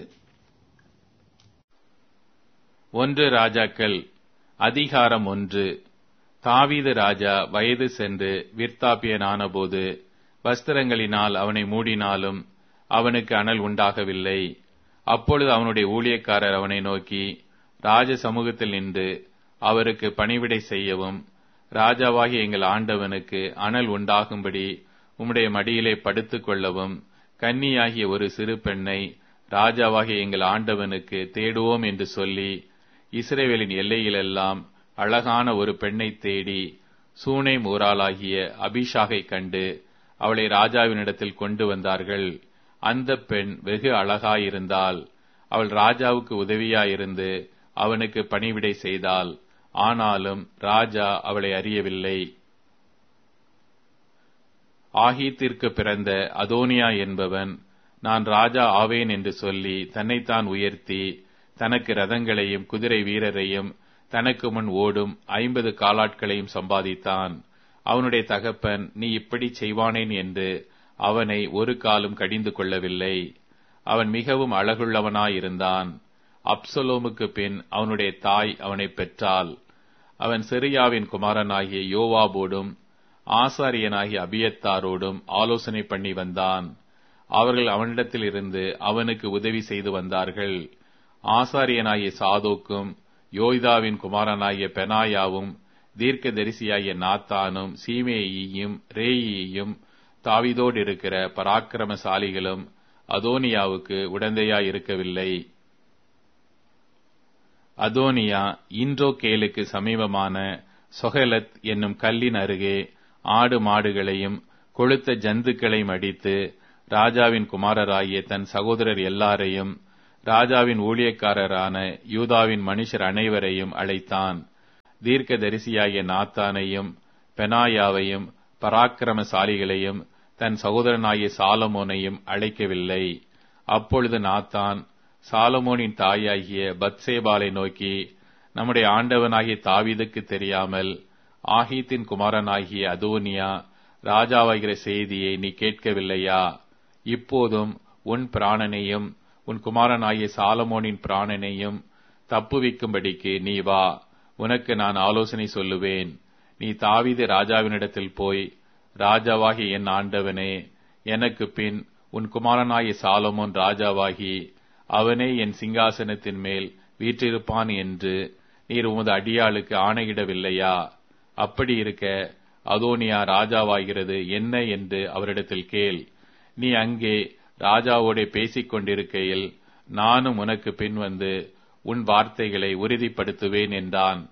ஒன்று ராஜாக்கள் அதிகாரம் ஒன்று. தாவீது ராஜா வயது சென்று விர்த்தாபியனான போது வஸ்திரங்களினால் அவனை மூடினாலும் அவனுக்கு அனல் உண்டாகவில்லை. அப்பொழுது அவனுடைய ஊழியக்காரர் அவனை நோக்கி, ராஜ சமூகத்தில் நின்று அவருக்கு பணிவிடை செய்யவும் ராஜாவாகிய எங்கள் ஆண்டவனுக்கு அனல் உண்டாகும்படி உம்முடைய மடியிலே படுத்துக் கொள்ளவும் கன்னியாகிய ஒரு சிறு பெண்ணை ராஜாவாகிய எங்கள் ஆண்டவனுக்கு தேடுவோம் என்று சொல்லி இஸ்ரவேலின் எல்லையிலெல்லாம் அழகான ஒரு பெண்ணை தேடி சூனேம் ஊராளாகிய அபிஷாகை கண்டு அவளை ராஜாவினிடத்தில் கொண்டு வந்தார்கள். அந்த பெண் வெகு அழகாயிருந்தாள். அவள் ராஜாவுக்கு உதவியாயிருந்து அவனுக்கு பணிவிடை செய்தாள். ஆனாலும் ராஜா அவளை அறியவில்லை. ஆகீத்திற்கு பிறந்த அதோனியா என்பவன், நான் ராஜா ஆவேன் என்று சொல்லி தன்னைத்தான் உயர்த்தி தனக்கு ரதங்களையும் குதிரை வீரரையும் தனக்கு முன் ஓடும் ஐம்பது காலாட்களையும் சம்பாதித்தான். அவனுடைய தகப்பன், நீ இப்படி செய்வானேன் என்று அவனை ஒரு காலும் கடிந்து கொள்ளவில்லை. அவன் மிகவும் அழகுள்ளவனாயிருந்தான். அப்சலோமுக்கு பின் அவனுடைய தாய் அவனை பெற்றாள். அவன் செரியாவின் குமாரனாகிய யோவாபோடும் ஆசாரியனாகிய அபியத்தாரோடும் ஆலோசனை பண்ணி வந்தான். அவர்கள் அவனிடத்தில் இருந்து அவனுக்கு உதவி செய்து வந்தார்கள். ஆசாரியனாகிய சாதோக்கும் யோய்தாவின் குமாரனாகிய பெனாயாவும் தீர்க்கதரிசியாகிய நாத்தானும் சீமேயியும் ரேயியும் தாவீதோடு இருக்கிற பராக்கிரமசாலிகளும் அதோனியாவுக்கு உடந்தையாய் இருக்கவில்லை. அதோனியா இன்றோகேலுக்கு சமீபமான சொஹலத் என்னும் கல்லின் அருகே ஆடு மாடுகளையும் கொழுத்த ஜந்துக்களையும் அடித்து ராஜாவின் குமாரராகிய தன் சகோதரர் எல்லாரையும் ராஜாவின் ஊழியக்காரரான யூதாவின் மனுஷர் அனைவரையும் அழைத்தான். தீர்க்க தரிசியாகிய நாத்தானையும் பெனாயாவையும் பராக்கிரமசாலிகளையும் தன் சகோதரனாகிய சாலமோனையும் அழைக்கவில்லை. அப்பொழுது நாத்தான் சாலமோனின் தாயாகிய பத்சேபாலை நோக்கி, நம்முடைய ஆண்டவனாகிய தாவீதுக்கு தெரியாமல் ஆகீத்தின் குமாரனாகிய அதோனியா ராஜாவாகிற செய்தியை நீ கேட்கவில்லையா? இப்போதும் உன் பிராணனையும் உன் குமாரனாகிய சாலமோனின் பிராணனையும் தப்புவிக்கும்படிக்கு நீ வா, உனக்கு நான் ஆலோசனை சொல்லுவேன். நீ தாவீது ராஜாவினிடத்தில் போய், ராஜாவாகி என் ஆண்டவனே, எனக்கு பின் உன் குமாரனாகிய சாலமோன் ராஜாவாகி அவனே என் சிங்காசனத்தின் மேல் வீற்றிருப்பான் என்று நீர் உமது அடியாளுக்கு ஆணையிடவில்லையா? அப்படி இருக்க அதோனியா ராஜாவாகிறது என்ன என்று அவரிடத்தில் கேள். நீ அங்கே ராஜாவோடே பேசிக் கொண்டிருக்கையில் நானும் உனக்கு பின் வந்து உன் வார்த்தைகளை உறுதிப்படுத்துவேன் என்றான்.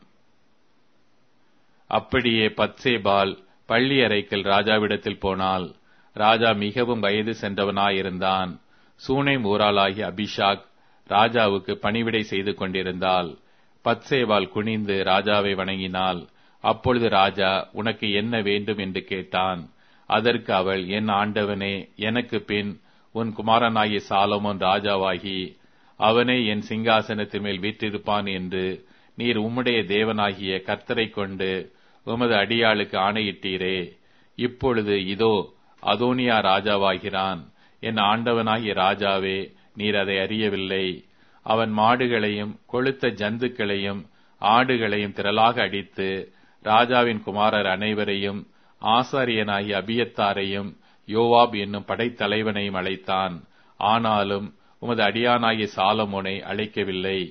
அப்படியே பத்சேபால் பள்ளி அறைக்கில் ராஜாவிடத்தில் போனாள். ராஜா மிகவும் வயது சென்றவனாயிருந்தான். சூனேம் ஊராளாகிய அபிஷாக் ராஜாவுக்கு பணிவிடை செய்து கொண்டிருந்தாள். பத்சேபால் குனிந்து ராஜாவை வணங்கினாள். அப்பொழுது ராஜா, உனக்கு என்ன வேண்டும் என்று கேட்டான். அதற்கு அவள், என் ஆண்டவனே, எனக்கு பின் உன் குமாரனாகிய சாலமோன் ராஜாவாகி அவனே என் சிங்காசனத்தின் மேல் வீற்றிருப்பான் என்று நீர் உம்முடைய தேவனாகிய கர்த்தரை கொண்டு உமது அடியாளுக்கு ஆணையிட்டீரே. இப்பொழுது இதோ அதோனியா ராஜாவாகிறான். என் ஆண்டவனாகிய ராஜாவே, நீர் அதை அறியவில்லை. அவன் மாடுகளையும் கொழுத்த ஜந்துக்களையும் ஆடுகளையும் திரளாக அடித்து ராஜாவின் குமாரர் அனைவரையும் ஆசாரியனாகிய அபியத்தாரையும் யோவாப் என்னும் படைத்தலைவனையும் அழைத்தான். ஆனாலும் உமது அடியானாகிய சாலமோனை அழைக்கவில்லை.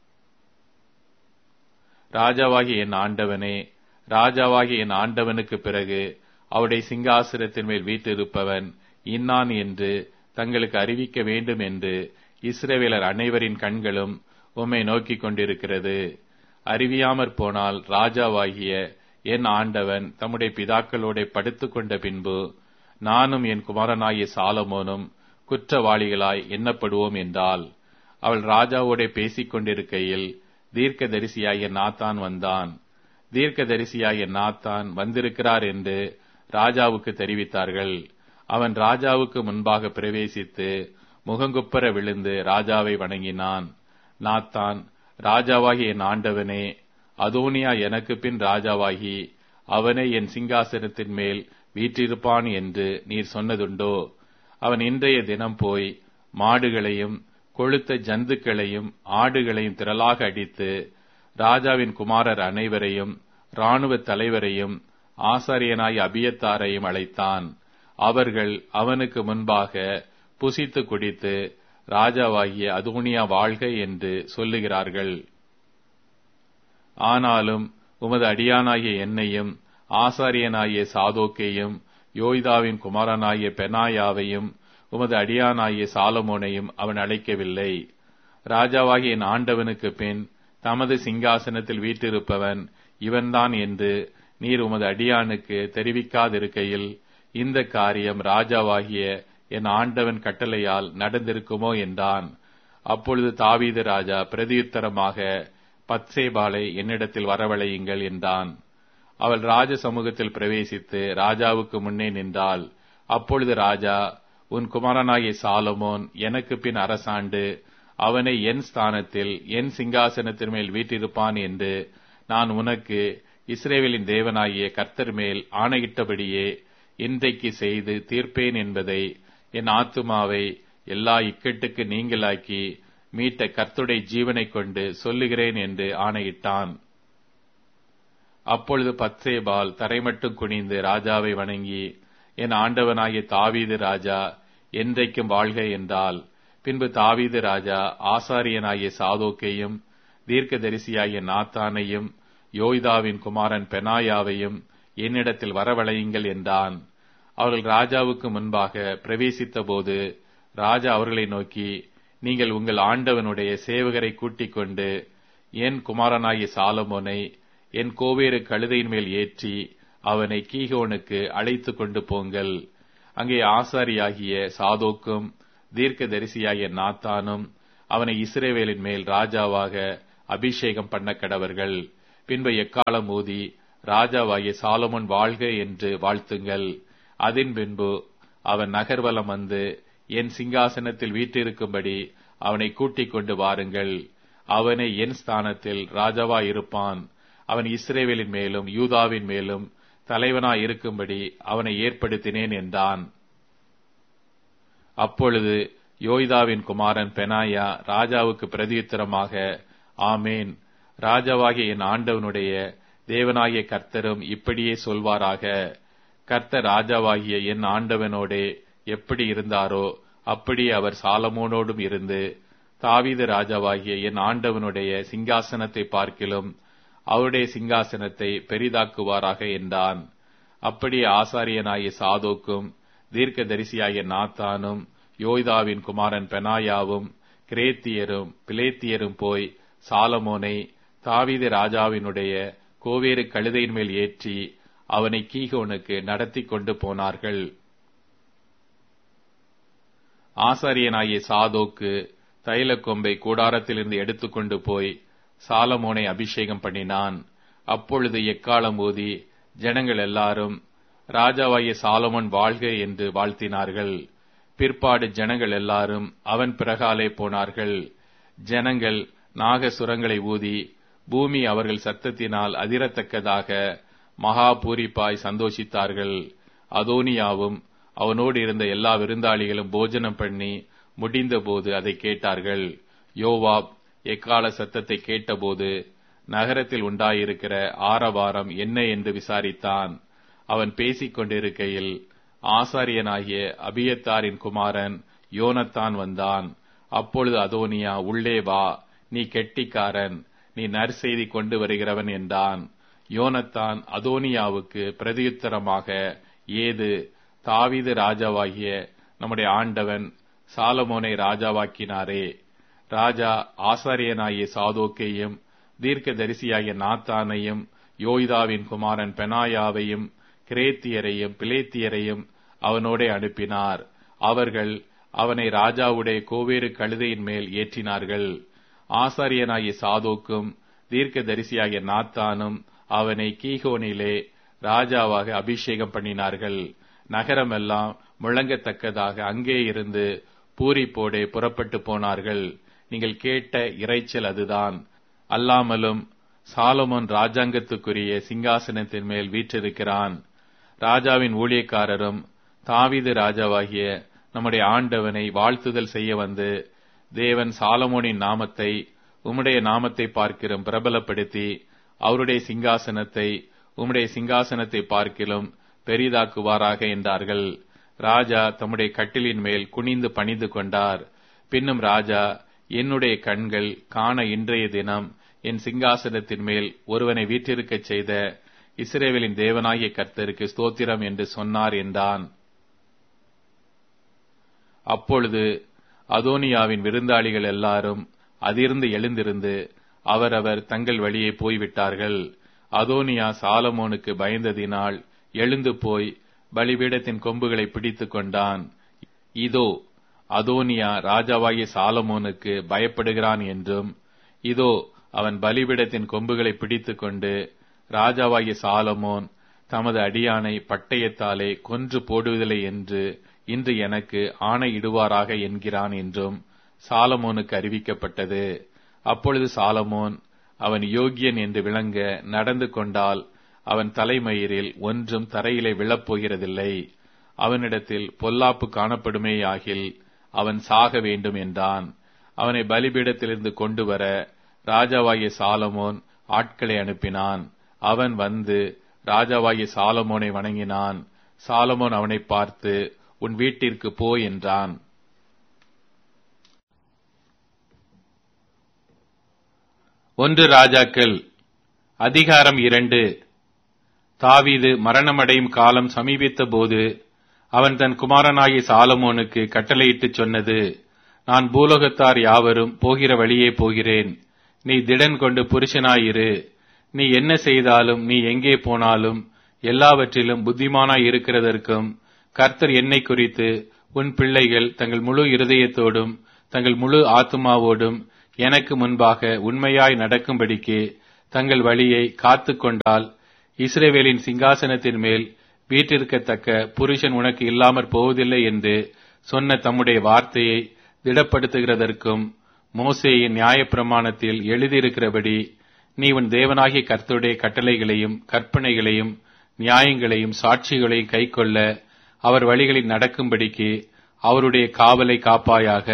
ராஜாவாகிய என் ஆண்டவனே, ராஜாவாகிய என் ஆண்டவனுக்கு பிறகு அவருடைய சிங்காசனத்தின் மேல் வீற்றிருப்பவன் இன்னான் என்று தங்களுக்கு அறிவிக்க வேண்டும் என்று இஸ்ரவேலர் அனைவரின் கண்களும் உம்மை நோக்கிக் கொண்டிருக்கிறது. அறிவியாமற் போனால் ராஜாவாகிய என் ஆண்டவன் தம்முடைய பிதாக்களோட படுத்துக் கொண்ட பின்பு நானும் என் குமாரனாகிய சாலமோனும் குற்றவாளிகளாய் எண்ணப்படுவோம் என்றால், அவள் ராஜாவோட பேசிக் கொண்டிருக்கையில் தீர்க்க தரிசியாகிய நாத்தான் வந்தான். தீர்க்க தரிசியாகிய நாத்தான் வந்திருக்கிறார் என்று ராஜாவுக்கு தெரிவித்தார்கள். அவன் ராஜாவுக்கு முன்பாக பிரவேசித்து முகங்குப்புற விழுந்து ராஜாவை வணங்கினான். நாத்தான், ராஜாவாகி என் ஆண்டவனே, அதோனியா எனக்கு பின் ராஜாவாகி அவனே என் சிங்காசனத்தின் மேல் வீற்றிருப்பான் என்று நீர் சொன்னதுண்டோ? அவன் இன்றைய தினம் போய் மாடுகளையும் கொழுத்த ஜந்துக்களையும் ஆடுகளையும் திரளாக அடித்து ராஜாவின் குமாரர் அனைவரையும் இராணுவ தலைவரையும் ஆசாரியனாய் அபியத்தாரையும் அழைத்தான். அவர்கள் அவனுக்கு முன்பாக புசித்து குடித்து ராஜாவாகிய அதோனியா வாழ்க என்று சொல்லுகிறார்கள். ஆனாலும் உமது அடியானாகிய என்னையும் ஆசாரியனாகிய சாதோக்கையும் யோய்தாவின் குமாரனாகிய பெனாயாவையும் உமது அடியானாகிய சாலமோனையும் அவன் அழைக்கவில்லை. ராஜாவாகிய என் ஆண்டவனுக்கு பின் தமது சிங்காசனத்தில் வீற்றிருப்பவன் இவன்தான் என்று நீர் உமது அடியானுக்கு தெரிவிக்காதிருக்கையில் இந்த காரியம் ராஜாவாகிய என் ஆண்டவன் கட்டளையால் நடந்திருக்குமோ என்றான். அப்பொழுது தாவீது ராஜா பிரதியுத்தரமாக, பத்சேபாலை என்னிடத்தில் வரவழையுங்கள் என்றான். அவள் ராஜ சமூகத்தில் பிரவேசித்து ராஜாவுக்கு முன்னே நின்றாள். அப்பொழுது ராஜா, உன் குமாரனாகிய சாலமோன் எனக்கு பின் அரசாண்டு அவனை என் ஸ்தானத்தில் என் சிங்காசனத்தின் மேல் வீற்றிருப்பான் என்று நான் உனக்கு இஸ்ரவேலின் தேவனாகிய கர்த்தர் மேல் ஆணையிட்டபடியே இன்றைக்கு செய்து தீர்ப்பேன் என்பதை என் ஆத்துமாவை எல்லா இக்கட்டுக்கு நீங்களாக்கி மீட்ட கர்த்தருடைய ஜீவனை கொண்டு சொல்லுகிறேன் என்று ஆணையிட்டான். அப்பொழுது பத்சேபால் தரைமட்டும் குனிந்து ராஜாவை வணங்கி, என் ஆண்டவனாகிய தாவீது ராஜா என்றைக்கும் வாழ்க என்றால், பின்பு தாவீது ராஜா ஆசாரியனாகிய சாதோக்கையும் தீர்க்கதரிசியாகிய நாத்தானையும் யோய்தாவின் குமாரன் பெனாயாவையும் என்னிடத்தில் வரவழையுங்கள் என்றான். அவர்கள் ராஜாவுக்கு முன்பாக பிரவேசித்த போது ராஜா அவர்களை நோக்கி, நீங்கள் உங்கள் ஆண்டவனுடைய சேவகரை கூட்டிக் கொண்டு என் குமாரனாகிய சாலமோனை என் கோவேறு கழுதையின் மேல் ஏற்றி அவனை கீகோனுக்கு அழைத்து கொண்டு போங்கள். அங்கே ஆசாரியாகிய சாதோக்கும் தீர்க்க தரிசியாகிய நாத்தானும் அவனை இஸ்ரவேலின் மேல் ராஜாவாக அபிஷேகம் பண்ண கடவர்கள். பின்பு எக்காலம் ஊதி ராஜாவாகிய சாலமோன் வாழ்க என்று வாழ்த்துங்கள். அதன் பின்பு அவன் நகர்வலம் வந்து என் சிங்காசனத்தில் வீற்றிருக்கும்படி அவனை கூட்டிக் கொண்டு வாருங்கள். அவனை என் ஸ்தானத்தில் ராஜாவாயிருப்பான். அவன் இஸ்ரவேலின் மேலும் யூதாவின் மேலும் தலைவனாய் இருக்கும்படி அவனை ஏற்படுத்தினேன் என்றான். அப்பொழுது யோய்தாவின் குமாரன் பெனாயா ராஜாவுக்கு பிரதியுத்தரமாக, ஆமேன், ராஜாவாகிய என் ஆண்டவனுடைய தேவனாகிய கர்த்தரும் இப்படியே சொல்வாராக. கர்த்தர் ராஜாவாகிய என் ஆண்டவனோடே எப்படி இருந்தாரோ அப்படியே அவர் சாலமோனோடும் இருந்து தாவீது ராஜாவாகிய என் ஆண்டவனுடைய சிங்காசனத்தை பார்க்கிலும் அவருடைய சிங்காசனத்தை பெரிதாக்குவாராக என்றான். அப்படியே ஆசாரியனாகிய சாதோக்கும் தீர்க்கதரிசியாகிய நாத்தானும் யோய்தாவின் குமாரன் பெனாயாவும் கிரேத்தியரும் பிலேத்தியரும் போய் சாலமோனை தாவீது ராஜாவினுடைய கோவேறு கழுதையின் மேல் ஏற்றி அவனை கீகோனுக்கு நடத்தி கொண்டு போனார்கள். ஆசாரியனாகிய சாதோக்கு தைல கொம்பை கூடாரத்திலிருந்து எடுத்துக்கொண்டு போய் சாலமோனை அபிஷேகம் பண்ணினான். அப்பொழுது எக்காலம் ஊதி ஜனங்கள் எல்லாரும் ராஜாவாகிய சாலமோன் வாழ்க என்று வாழ்த்தினார்கள். பிற்பாடு ஜனங்கள் எல்லாரும் அவன் பிறகாலே போனார்கள். ஜனங்கள் நாகசுரங்களை ஊதி பூமி அவர்கள் சத்தத்தினால் அதிரத்தக்கதாக மகா பூரிப்பாய் சந்தோஷித்தார்கள். அதோனியாவும் அவனோடு இருந்த எல்லா விருந்தாளிகளும் போஜனம் பண்ணி முடிந்தபோது அதை கேட்டார்கள். யோவாப் எக்கால சத்தத்தை கேட்டபோது நகரத்தில் உண்டாயிருக்கிற ஆரவாரம் என்ன என்று விசாரித்தான். அவன் பேசிக் கொண்டிருக்கையில் ஆசாரியனாகிய அபியத்தாரின் குமாரன் யோனத்தான் வந்தான். அப்பொழுது அதோனியா, உள்ளே வா, நீ கெட்டிக்காரன், நீ நற்செய்தி கொண்டு வருகிறவன் என்றான். யோனத்தான் அதோனியாவுக்கு பிரதியுத்தரமாக, ஏது, தாவீது ராஜாவாகிய நம்முடைய ஆண்டவன் சாலமோனை ராஜாவாக்கினாரே. ராஜா ஆசாரியனாகிய சாதோக்கையும் தீர்க்கதரிசியாகிய நாத்தானையும் யோய்தாவின் குமாரன் பெனாயாவையும் கிரேத்தியரையும் பிலேத்தியரையும் அவனோடே அனுப்பினார். அவர்கள் அவனை ராஜாவுடைய கோவேறு கழுதையின் மேல் ஏற்றினார்கள். ஆசாரியனாகிய சாதோக்கும் தீர்க்கதரிசியாகிய நாத்தானும் அவனை கீகோனிலே ராஜாவாக அபிஷேகம் பண்ணினார்கள். நகரமெல்லாம் முழங்கத்தக்கதாக அங்கே இருந்து பூரிப்போடே புறப்பட்டு போனார்கள். நீங்கள் கேட்ட இறைச்சல் அதுதான். அல்லாமலும் சாலமோன் ராஜாங்கத்துக்குரிய சிங்காசனத்தின் மேல் வீற்றிருக்கிறான். ராஜாவின் ஊழியக்காரரும் தாவீது ராஜாவாகிய நம்முடைய ஆண்டவனை வாழ்த்துதல் செய்ய வந்து, தேவன் சாலமோனின் நாமத்தை உம்முடைய நாமத்தை பார்க்கிலும் பிரபலப்படுத்தி அவருடைய சிங்காசனத்தை உம்முடைய சிங்காசனத்தை பார்க்கிலும் பெரிதாக்குவாராக என்றார்கள். ராஜா தம்முடைய கட்டிலின் மேல் குனிந்து பணிந்து கொண்டார். பின்னும் ராஜா, என்னுடைய கண்கள் காண இன்றைய தினம் என் சிங்காசனத்தின் மேல் ஒருவனை வீற்றிருக்கச் செய்த இஸ்ரவேலின் தேவனாகிய கர்த்தருக்கு ஸ்தோத்திரம் என்று சொன்னார் என்றான். அப்பொழுது அதோனியாவின் விருந்தாளிகள் எல்லாரும் அதிர்ந்து எழுந்திருந்து அவரவர் தங்கள் வழியே போய்விட்டார்கள். அதோனியா சாலமோனுக்கு பயந்ததினால் எழுந்து போய் பலிபீடத்தின் கொம்புகளை பிடித்துக் கொண்டான். இதோ, அதோனியா ராஜாவாகிய சாலமோனுக்கு பயப்படுகிறான் என்றும், இதோ அவன் பலிபீடத்தின் கொம்புகளை பிடித்துக் கொண்டு ராஜாவாகிய சாலமோன் தமது அடியானை பட்டயத்தாலே கொன்று போடுவதில்லை என்று இன்று எனக்கு ஆணையிடுவாராக என்கிறான் என்றும் சாலமோனுக்கு அறிவிக்கப்பட்டது. அப்பொழுது சாலமோன் அவன் யோகியன் என்று விளங்க நடந்து கொண்டால் அவன் தலைமயிரில் ஒன்றும் தரையிலே விழப்போகிறதில்லை. அவனிடத்தில் பொல்லாப்பு காணப்படுமேயாகில் அவன் சாக வேண்டும் என்றான். அவனை பலிபீடத்திலிருந்து கொண்டு வர ராஜாவாகிய சாலமோன் ஆட்களை அனுப்பினான். அவன் வந்து ராஜாவாகிய சாலமோனை வணங்கினான். சாலமோன் அவனை பார்த்து, உன் வீட்டிற்கு போ என்றான். ஒன்று ராஜாக்கள் அதிகாரம் இரண்டு. தாவீது மரணமடையும் காலம் சமீபித்த போது அவன் தன் குமாரனாகிய சாலமோனுக்கு கட்டளையிட்டு சொன்னது, நான் பூலோகத்தார் யாவரும் போகிற வழியே போகிறேன். நீ திடன் கொண்டு புருஷனாயிரு. நீ என்ன செய்தாலும் நீ எங்கே போனாலும் எல்லாவற்றிலும் புத்திமானாய் இருக்கிறதற்கும் கர்த்தர் என்னை குறித்து உன் பிள்ளைகள் தங்கள் முழு இருதயத்தோடும் தங்கள் முழு ஆத்துமாவோடும் எனக்கு முன்பாக உண்மையாய் நடக்கும்படிக்கு தங்கள் வழியை காத்து கொண்டால் இஸ்ரவேலின் சிங்காசனத்தின் மேல் வீற்றிருக்கத்தக்க புருஷன் உனக்கு இல்லாமற் போவதில்லை என்று சொன்ன தம்முடைய வார்த்தையை திடப்படுத்துகிறதற்கும் மோசேயின் நியாயப்பிரமாணத்தில் எழுதியிருக்கிறபடி நீ உன் தேவனாகிய கர்த்தருடைய கட்டளைகளையும் கற்பனைகளையும் நியாயங்களையும் சாட்சிகளையும் கைக்கொள்ள அவர் வழிகளில் நடக்கும்படிக்கு அவருடைய காவலை காப்பாயாக.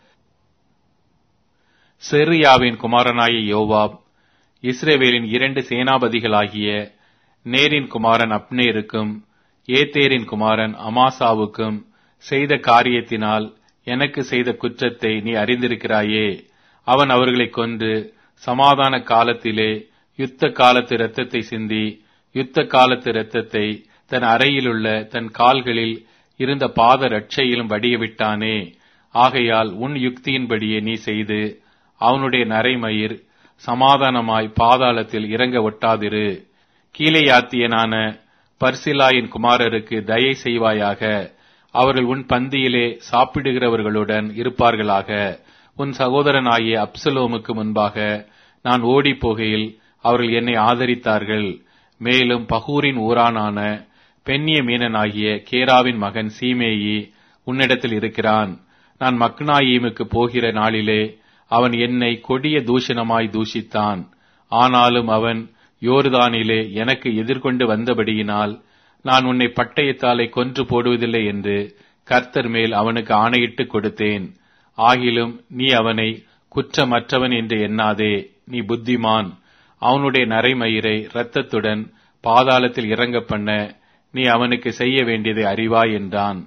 செருயாவின் குமாரனாகிய யோவாப் இஸ்ரவேலின் இரண்டு சேனாபதிகளாகிய நேரின் குமாரன் அப்னேருக்கும் ஏத்தேரின் குமாரன் அமாசாவுக்கும் செய்த காரியத்தினால் எனக்கு செய்த குற்றத்தை நீ அறிந்திருக்கிறாயே. அவன் அவர்களை கொன்று சமாதான காலத்திலே யுத்த காலத்து இரத்தத்தை சிந்தி யுத்த காலத்து இரத்தத்தை தன் அறையிலுள்ள தன் கால்களில் இருந்த பாத ரட்சையிலும் வடியவிட்டானே. ஆகையால் உன் யுக்தியின்படியே நீ செய்து அவனுடைய நரைமயிர் சமாதானமாய் பாதாளத்தில் இறங்க ஒட்டாதிரு. கீலேயாத்தியனான பர்சிலாயின் குமாரருக்கு தயை செய்வாயாக. அவர்கள் உன் பந்தியிலே சாப்பிடுகிறவர்களுடன் இருப்பார்களாக. உன் சகோதரனாகிய அப்சலோமுக்கு முன்பாக நான் ஓடி போகையில் அவர்கள் என்னை ஆதரித்தார்கள். மேலும் பகூரின் ஊரானான பெண்ணிய மீனனாகிய கேராவின் மகன் சீமேயி உன்னிடத்தில் இருக்கிறான். நான் மக்னாயீமுக்கு போகிற நாளிலே அவன் என்னை கொடிய தூஷணமாய் தூஷித்தான். ஆனாலும் அவன் யோர்தானிலே எனக்கு எதிர்கொண்டு வந்தபடியினால் நான் உன்னை பட்டயத்தாலே கொன்று போடுவதில்லை என்று கர்த்தர் மேல் அவனுக்கு ஆணையிட்டு கொடுத்தேன். ஆகிலும் நீ அவனை குற்றமற்றவன் என்று எண்ணாதே, நீ புத்திமான். அவனுடைய நரைமயிரை இரத்தத்துடன் பாதாளத்தில் இறங்க பண்ண நீ அவனுக்கு செய்ய வேண்டியதை அறிவாய் என்றான்.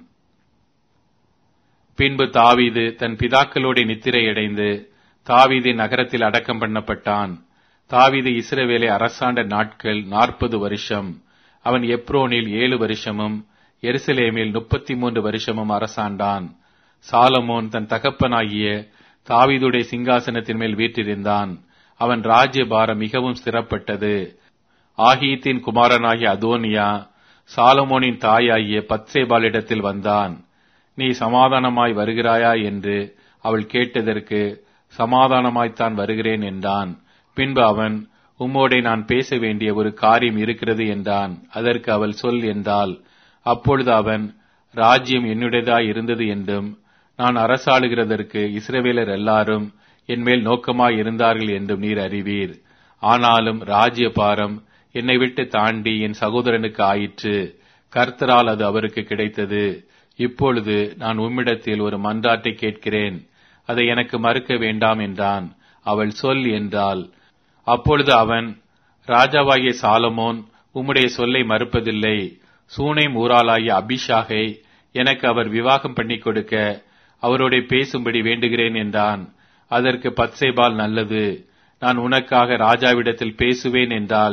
பின்பு தாவீது தன் பிதாக்களோட நித்திரையடைந்து தாவீது நகரத்தில் அடக்கம் பண்ணப்பட்டான். தாவீது இஸ்ரவேலை அரசாண்ட நாட்கள் நாற்பது வருஷம். அவன் எப்ரோனில் ஏழு வருஷமும் எருசலேமில் முப்பத்தி மூன்று வருஷமும் அரசாண்டான். சாலமோன் தன் தகப்பனாகிய தாவீதுடைய சிங்காசனத்தின் மேல் வீற்றிருந்தான். அவன் ராஜ்யபாரம் மிகவும் ஸ்திரப்பட்டது. ஆகீத்தின் குமாரனாகிய அதோனியா சாலமோனின் தாயாகிய பத்சேபாளிடத்தில் வந்தான். நீ சமாதானமாய் வருகிறாயா என்று அவள் கேட்டதற்கு சமாதானமாய்த்தான் வருகிறேன் என்றான். பின்பு அவன், உம்மோடே நான் பேச வேண்டிய ஒரு காரியம் இருக்கிறது என்றான். அதற்கு அவள் சொல் என்றாள். அப்பொழுது அவன், ராஜ்யம் என்னுடையதாய் இருந்தது என்றும் நான் அரசாளுகிறதற்கு இஸ்ரவேலர் எல்லாரும் என்மேல் நோக்கமாய் இருந்தார்கள் என்றும் நீர் அறிவீர். ஆனாலும் ராஜ்ய பாரம் என்னை விட்டு தாண்டி என் சகோதரனுக்கு ஆயிற்று. கர்த்தரால் அது அவருக்கு கிடைத்தது. இப்பொழுது நான் உம்மிடத்தில் ஒரு மன்றாட்டை கேட்கிறேன், அதை எனக்கு மறுக்க வேண்டாம் என்றான். அவள் சொல் என்றாள். அப்பொழுது அவன், ராஜாவாகிய சாலமோன் உம்முடைய சொல்லை மறுப்பதில்லை. சூனேம் ஊராளாகிய அபிஷாகை எனக்கு அவர் விவாகம் பண்ணி கொடுக்க அவரோட பேசும்படி வேண்டுகிறேன் என்றான். அதற்கு பத்சேபால், நல்லது, நான் உனக்காக ராஜாவிடத்தில் பேசுவேன் என்றாள்.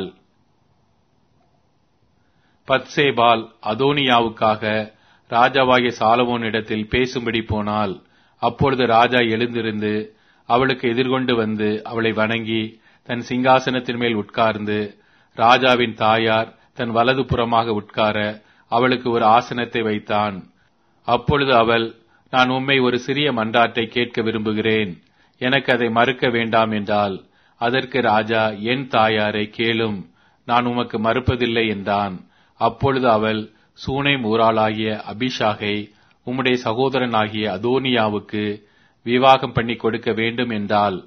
பத்சேபால் அதோனியாவுக்காக ராஜாவாகிய சாலமோனிடத்தில் பேசும்படி போனாள். அப்பொழுது ராஜா எழுந்திருந்து அவளுக்கு எதிர்கொண்டு வந்து அவளை வணங்கி தன் சிங்காசனத்தின் மேல் உட்கார்ந்து, ராஜாவின் தாயார் தன் வலது புறமாக உட்கார அவளுக்கு ஒரு ஆசனத்தை வைத்தான். அப்பொழுது அவள், நான் உம்மை ஒரு சிறிய மன்றாட்டை கேட்க விரும்புகிறேன், எனக்கு அதை மறுக்க வேண்டாம் என்றாள். அதற்கு ராஜா, என் தாயாரை கேளும், நான் உமக்கு மறுப்பதில்லை என்றான். அப்பொழுது அவள், சூனேம் ஊராளாகிய அபிஷாகை உம்முடைய சகோதரனாகிய அதோனியாவுக்கு விவாகம் பண்ணி கொடுக்க வேண்டும் என்றாள்.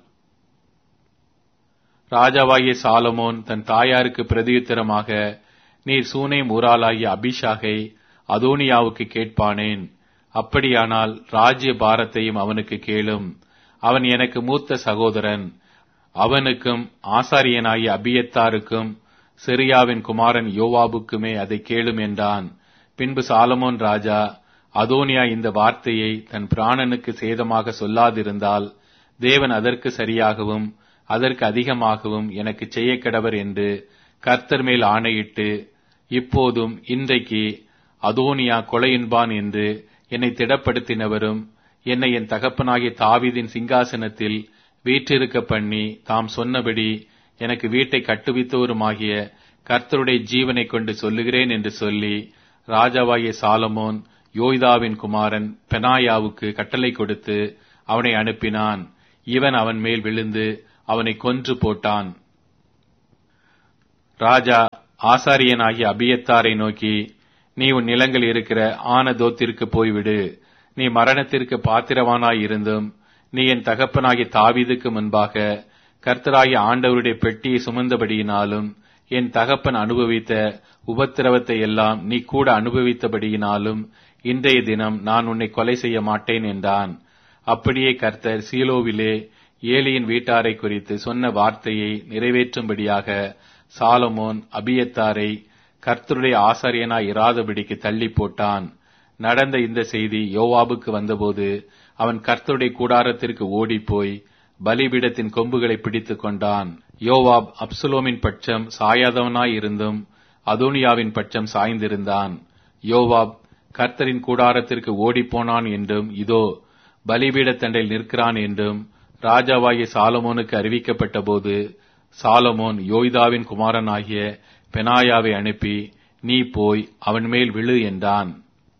ராஜாவாகிய சாலமோன் தன் தாயாருக்கு பிரதியுத்தரமாக, நீர் சூனேம் ஊராளாகிய அபிஷாகை அதோனியாவுக்கு கேட்பானேன்? அப்படியானால் ராஜ்ய பாரத்தையும் அவனுக்கு கேளும். அவன் எனக்கு மூத்த சகோதரன். அவனுக்கும் ஆசாரியனாகிய அபியத்தாருக்கும் செரியாவின் குமாரன் யோவாபுக்குமே அதை கேளும் என்றான். பின்பு சாலமோன் ராஜா, அதோனியா இந்த வார்த்தையை தன் பிராணனுக்கு சேதமாக சொல்லாதிருந்தால் தேவன் அதற்கு சரியாகவும் அதற்கு அதிகமாகவும் எனக்கு செய்ய கடவர் என்று கர்த்தர் மேல் ஆணையிட்டு, இப்போதும் இன்றைக்கு அதோனியா கொலையின்பான் என்று என்னை திடப்படுத்தினவரும் என்னை என் தகப்பனாகிய தாவீதின் சிங்காசனத்தில் வீற்றிருக்க பண்ணி தாம் சொன்னபடி எனக்கு வீட்டை கட்டுவித்தவருமாகிய கர்த்தருடைய ஜீவனை கொண்டு சொல்லுகிறேன் என்று சொல்லி, ராஜாவாகிய சாலமோன் யோய்தாவின் குமாரன் பெனாயாவுக்கு கட்டளை கொடுத்து அவனை அனுப்பினான். இவன் அவன் மேல் விழுந்து அவனை கொன்று போட்டான். ராஜா ஆசாரியனாகிய அபியத்தாரை நோக்கி, நீ உன் நிலங்கள் இருக்கிற ஆனதோத்திற்கு போய்விடு. நீ மரணத்திற்கு பாத்திரவானாய் இருந்தும் நீ என் தகப்பனாகிய தாவீதுக்கு முன்பாக கர்த்தராகிய ஆண்டவருடைய பெட்டியை சுமந்தபடியினாலும் என் தகப்பன் அனுபவித்த உபத்திரவத்தை எல்லாம் நீ கூட அனுபவித்தபடியினாலும் இன்றைய தினம் நான் உன்னை கொலை செய்ய மாட்டேன் என்றான். அப்படியே கர்த்தர் சீலோவிலே ஏலியின் வீட்டாரை குறித்து சொன்ன வார்த்தையை நிறைவேற்றும்படியாக சாலமோன் அபியத்தாரை கர்த்தருடைய ஆசாரியனாய் இராதபடிக்கு தள்ளி போட்டான். நடந்த இந்த செய்தி யோவாபுக்கு வந்தபோது அவன் கர்த்தருடைய கூடாரத்திற்கு ஓடிப்போய் பலிபீடத்தின் கொம்புகளை பிடித்துக் கொண்டான். யோவாப் அப்சலோமின் பட்சம் சாயாதவனாய் இருந்தும் அதோனியாவின் பட்சம் சாய்ந்திருந்தான். யோவாப் கர்த்தரின் கூடாரத்திற்கு ஓடிப்போனான் என்றும் இதோ பலிபீடத்தண்டையில் நிற்கிறான் என்றும் ராஜாவாகிய சாலமோனுக்கு அறிவிக்கப்பட்ட போது சாலமோன் யோய்தாவின் குமாரனாகிய பெனாயாவை அனுப்பி, நீ போய் அவன் மேல் விழு என்றான்.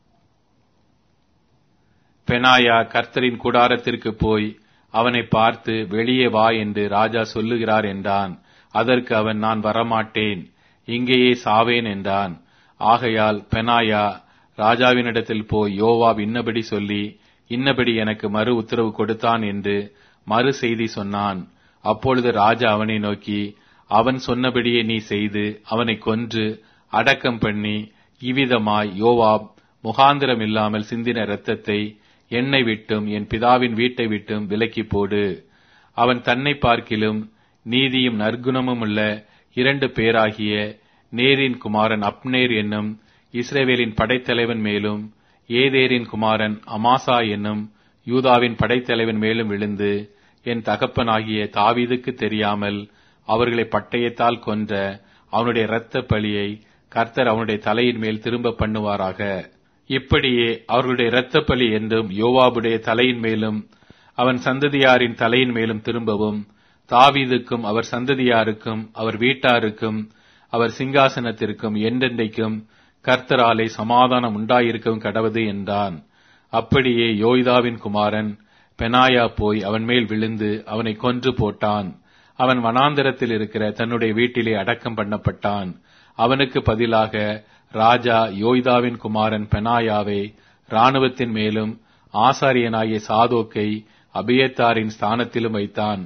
பெனாயா கர்த்தரின் கூடாரத்திற்கு போய் அவனை பார்த்து, வெளியே வா என்று ராஜா சொல்லுகிறார் என்றான். அதற்கு அவன், நான் வரமாட்டேன், இங்கேயே சாவேன் என்றான். ஆகையால் பெனாயா ராஜாவினிடத்தில் போய் யோவாப் இன்னபடி சொல்லி இன்னபடி எனக்கு மறு உத்தரவு கொடுத்தான் என்று மறு செய்தி சொன்னான். அப்பொழுது ராஜா அவனை நோக்கி, அவன் சொன்னபடியே நீ செய்து அவனை கொன்று அடக்கம் பண்ணி இவ்விதமாய் யோவாப் முகாந்திரம் இல்லாமல் சிந்தின இரத்தத்தை என்னை விட்டும் என் பிதாவின் வீட்டை விட்டும் விலக்கி போடு. அவன் தன்னை பார்க்கிலும் நீதியும் நற்குணமும் உள்ள இரண்டு பேராகிய நேரின் குமாரன் அப்னேர் என்னும் இஸ்ரவேலின் படைத்தலைவன் மேலும் ஏதேரின் குமாரன் அமாசா என்னும் யூதாவின் படைத்தலைவன் மேலும் விழுந்து என் தகப்பனாகிய தாவீதுக்கு தெரியாமல் அவர்களை பட்டயத்தால் கொன்ற அவனுடைய இரத்த பழியை கர்த்தர் அவனுடைய தலையின் மேல் திரும்ப பண்ணுவாராக. இப்படியே அவர்களுடைய இரத்த பழி என்றும் யோவாபுடைய தலையின் மேலும் அவன் சந்ததியாரின் தலையின் மேலும் திரும்பவும் தாவீதுக்கும் அவர் சந்ததியாருக்கும் அவர் வீட்டாருக்கும் அவர் சிங்காசனத்திற்கும் என்றென்றைக்கும் கர்த்தராலே சமாதானம் உண்டாயிருக்கவும் கடவது என்றான். அப்படியே யோய்தாவின் குமாரன் பெனாயா போய் அவன் மேல் விழுந்து அவனை கொன்று போட்டான். அவன் வனாந்தரத்தில் இருக்கிற தன்னுடைய வீட்டிலே அடக்கம் பண்ணப்பட்டான். அவனுக்கு பதிலாக ராஜா யோய்தாவின் குமாரன் பெனாயாவை இராணுவத்தின் மேலும் ஆசாரியனாகிய சாதோக்கை அபியத்தாரின் ஸ்தானத்திலும் வைத்தான்.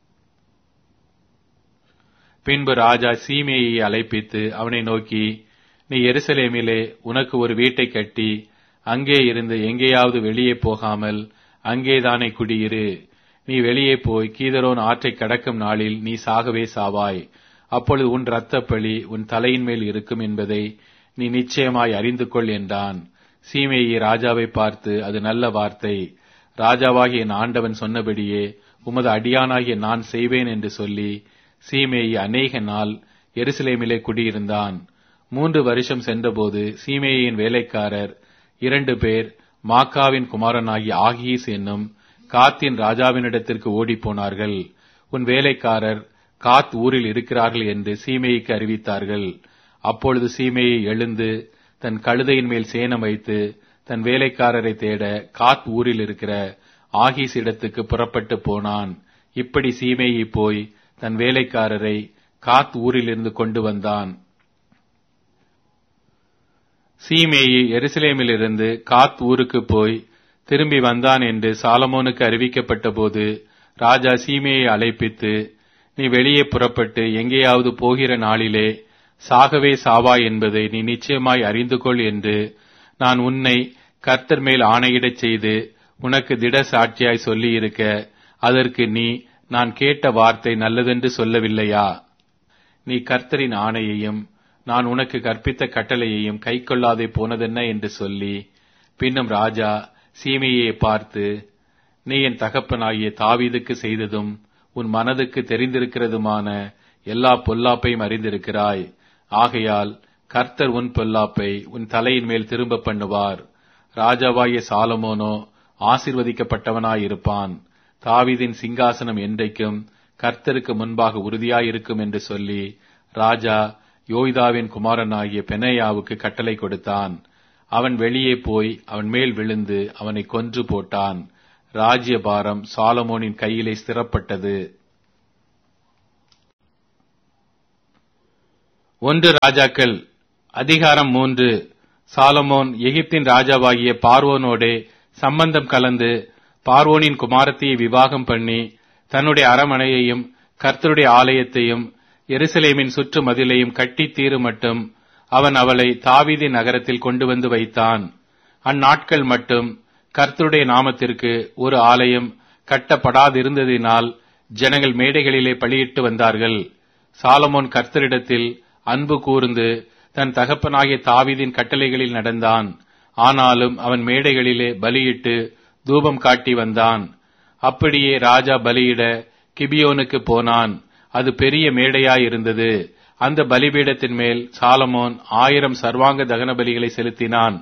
பின்பு ராஜா சீமேயை அழைப்பித்து அவனை நோக்கி, நீ எருசலேமிலே உனக்கு ஒரு வீட்டை கட்டி அங்கே இருந்து எங்கேயாவது வெளியே போகாமல் அங்கேதானே குடியிரு. நீ வெளியே போய் கீதரோன் ஆற்றை கடக்கும் நாளில் நீ சாகவே சாவாய். அப்பொழுது உன் இரத்தப்பழி உன் தலையின் மேல் இருக்கும் என்பதை நீ நிச்சயமாய் அறிந்து கொள் என்றான். சீமேயி ராஜாவை பார்த்து, அது நல்ல வார்த்தை, ராஜாவாகிய என் ஆண்டவன் சொன்னபடியே உமது அடியானாகிய நான் செய்வேன் என்று சொல்லி சீமேயி அநேக நாள் எருசலேமிலே குடியிருந்தான். மூன்று வருஷம் சென்றபோது சீமேயின் வேலைக்காரர் இரண்டு பேர் மாக்காவின் குமாரனாகிய ஆகீஸ் என்னும் காத்தின் ராஜாவினிடத்திற்கு ஓடிப்போனார்கள். உன் வேலைக்காரர் காத் ஊரில் இருக்கிறார்கள் என்று சீமேயிக்கு அறிவித்தார்கள். அப்பொழுது சீமேயை எழுந்து தன் கழுதையின் மேல் சேணம் வைத்து தன் வேலைக்காரரை தேட காத் ஊரில் இருக்கிற ஆகீஸ் இடத்துக்கு புறப்பட்டு போனான். இப்படி சீமேயி போய் தன் வேலைக்காரரை காத் ஊரிலிருந்து கொண்டு வந்தான். சீமேயி எருசலேமிலிருந்து காத் ஊருக்கு போய் திரும்பி வந்தான் என்று சாலமோனுக்கு அறிவிக்கப்பட்ட போது ராஜா சீமேயை அழைப்பித்து, நீ வெளியே புறப்பட்டு எங்கேயாவது போகிற நாளிலே சாகவே சாவா என்பதை நீ நிச்சயமாய் அறிந்து கொள் என்று நான் உன்னை கர்த்தர் மேல் ஆணையிடச் செய்து உனக்கு திட சாட்சியாய் சொல்லியிருக்க, அதற்கு நீ நான் கேட்ட வார்த்தை நல்லதென்று சொல்லவில்லையா? நீ கர்த்தரின் ஆணையையும் நான் உனக்கு கற்பித்த கட்டளையையும் கைக்கொள்ளாதே போனதென்ன என்று சொல்லி, பின்னும் ராஜா சீமேயை பார்த்து, நீ என் தகப்பனாகிய தாவீதுக்கு செய்ததும் உன் மனதுக்கு தெரிந்திருக்கிறதுமான எல்லா பொல்லாப்பையும் அறிந்திருக்கிறாய். ஆகையால் கர்த்தர் உன் பொல்லாப்பை உன் தலையின் மேல் திரும்ப பண்ணுவார். ராஜாவாகிய சாலமோனோ ஆசீர்வதிக்கப்பட்டவனாயிருப்பான். தாவீதின் சிங்காசனம் என்றைக்கும் கர்த்தருக்கு முன்பாக உறுதியாயிருக்கும் என்று சொல்லி ராஜா யோய்தாவின் குமாரனாகிய பெனாயாவுக்கு கட்டளை கொடுத்தான். அவன் வெளியே போய் அவன் மேல் விழுந்து அவனை கொன்று போட்டான். ராஜ்யபாரம் சாலமோனின் கையிலே ஸ்திரப்பட்டது. ஒன்று ராஜாக்கள் அதிகாரம் மூன்று. சாலமோன் எகிப்தின் ராஜாவாகிய பார்வோனோடே சம்பந்தம் கலந்து பார்வோனின் குமாரத்தியை விவாகம் பண்ணி தன்னுடைய அரமனையையும் கர்த்தருடைய ஆலயத்தையும் எருசலேமின் சுற்று மதிலையும் கட்டி தீரு மட்டும் அவன் அவளை தாவீதின் நகரத்தில் கொண்டு வந்து வைத்தான். அந்நாட்கள் மட்டும் கர்த்தருடைய நாமத்திற்கு ஒரு ஆலயம் கட்டப்படாதிருந்ததினால் ஜனங்கள் மேடைகளிலே பலியிட்டு வந்தார்கள். சாலமோன் கர்த்தரிடத்தில் அன்பு கூர்ந்து தன் தகப்பனாகிய தாவீதின் கட்டளைகளில் நடந்தான். ஆனாலும் அவன் மேடைகளிலே பலியிட்டு தூபம் காட்டி வந்தான். அப்படியே ராஜா பலியிட கிபியோனுக்கு போனான். அது பெரிய மேடையாயிருந்தது. அந்த பலிபீடத்தின் மேல் சாலமோன் ஆயிரம் சர்வாங்க தகன பலிகளை செலுத்தினான்.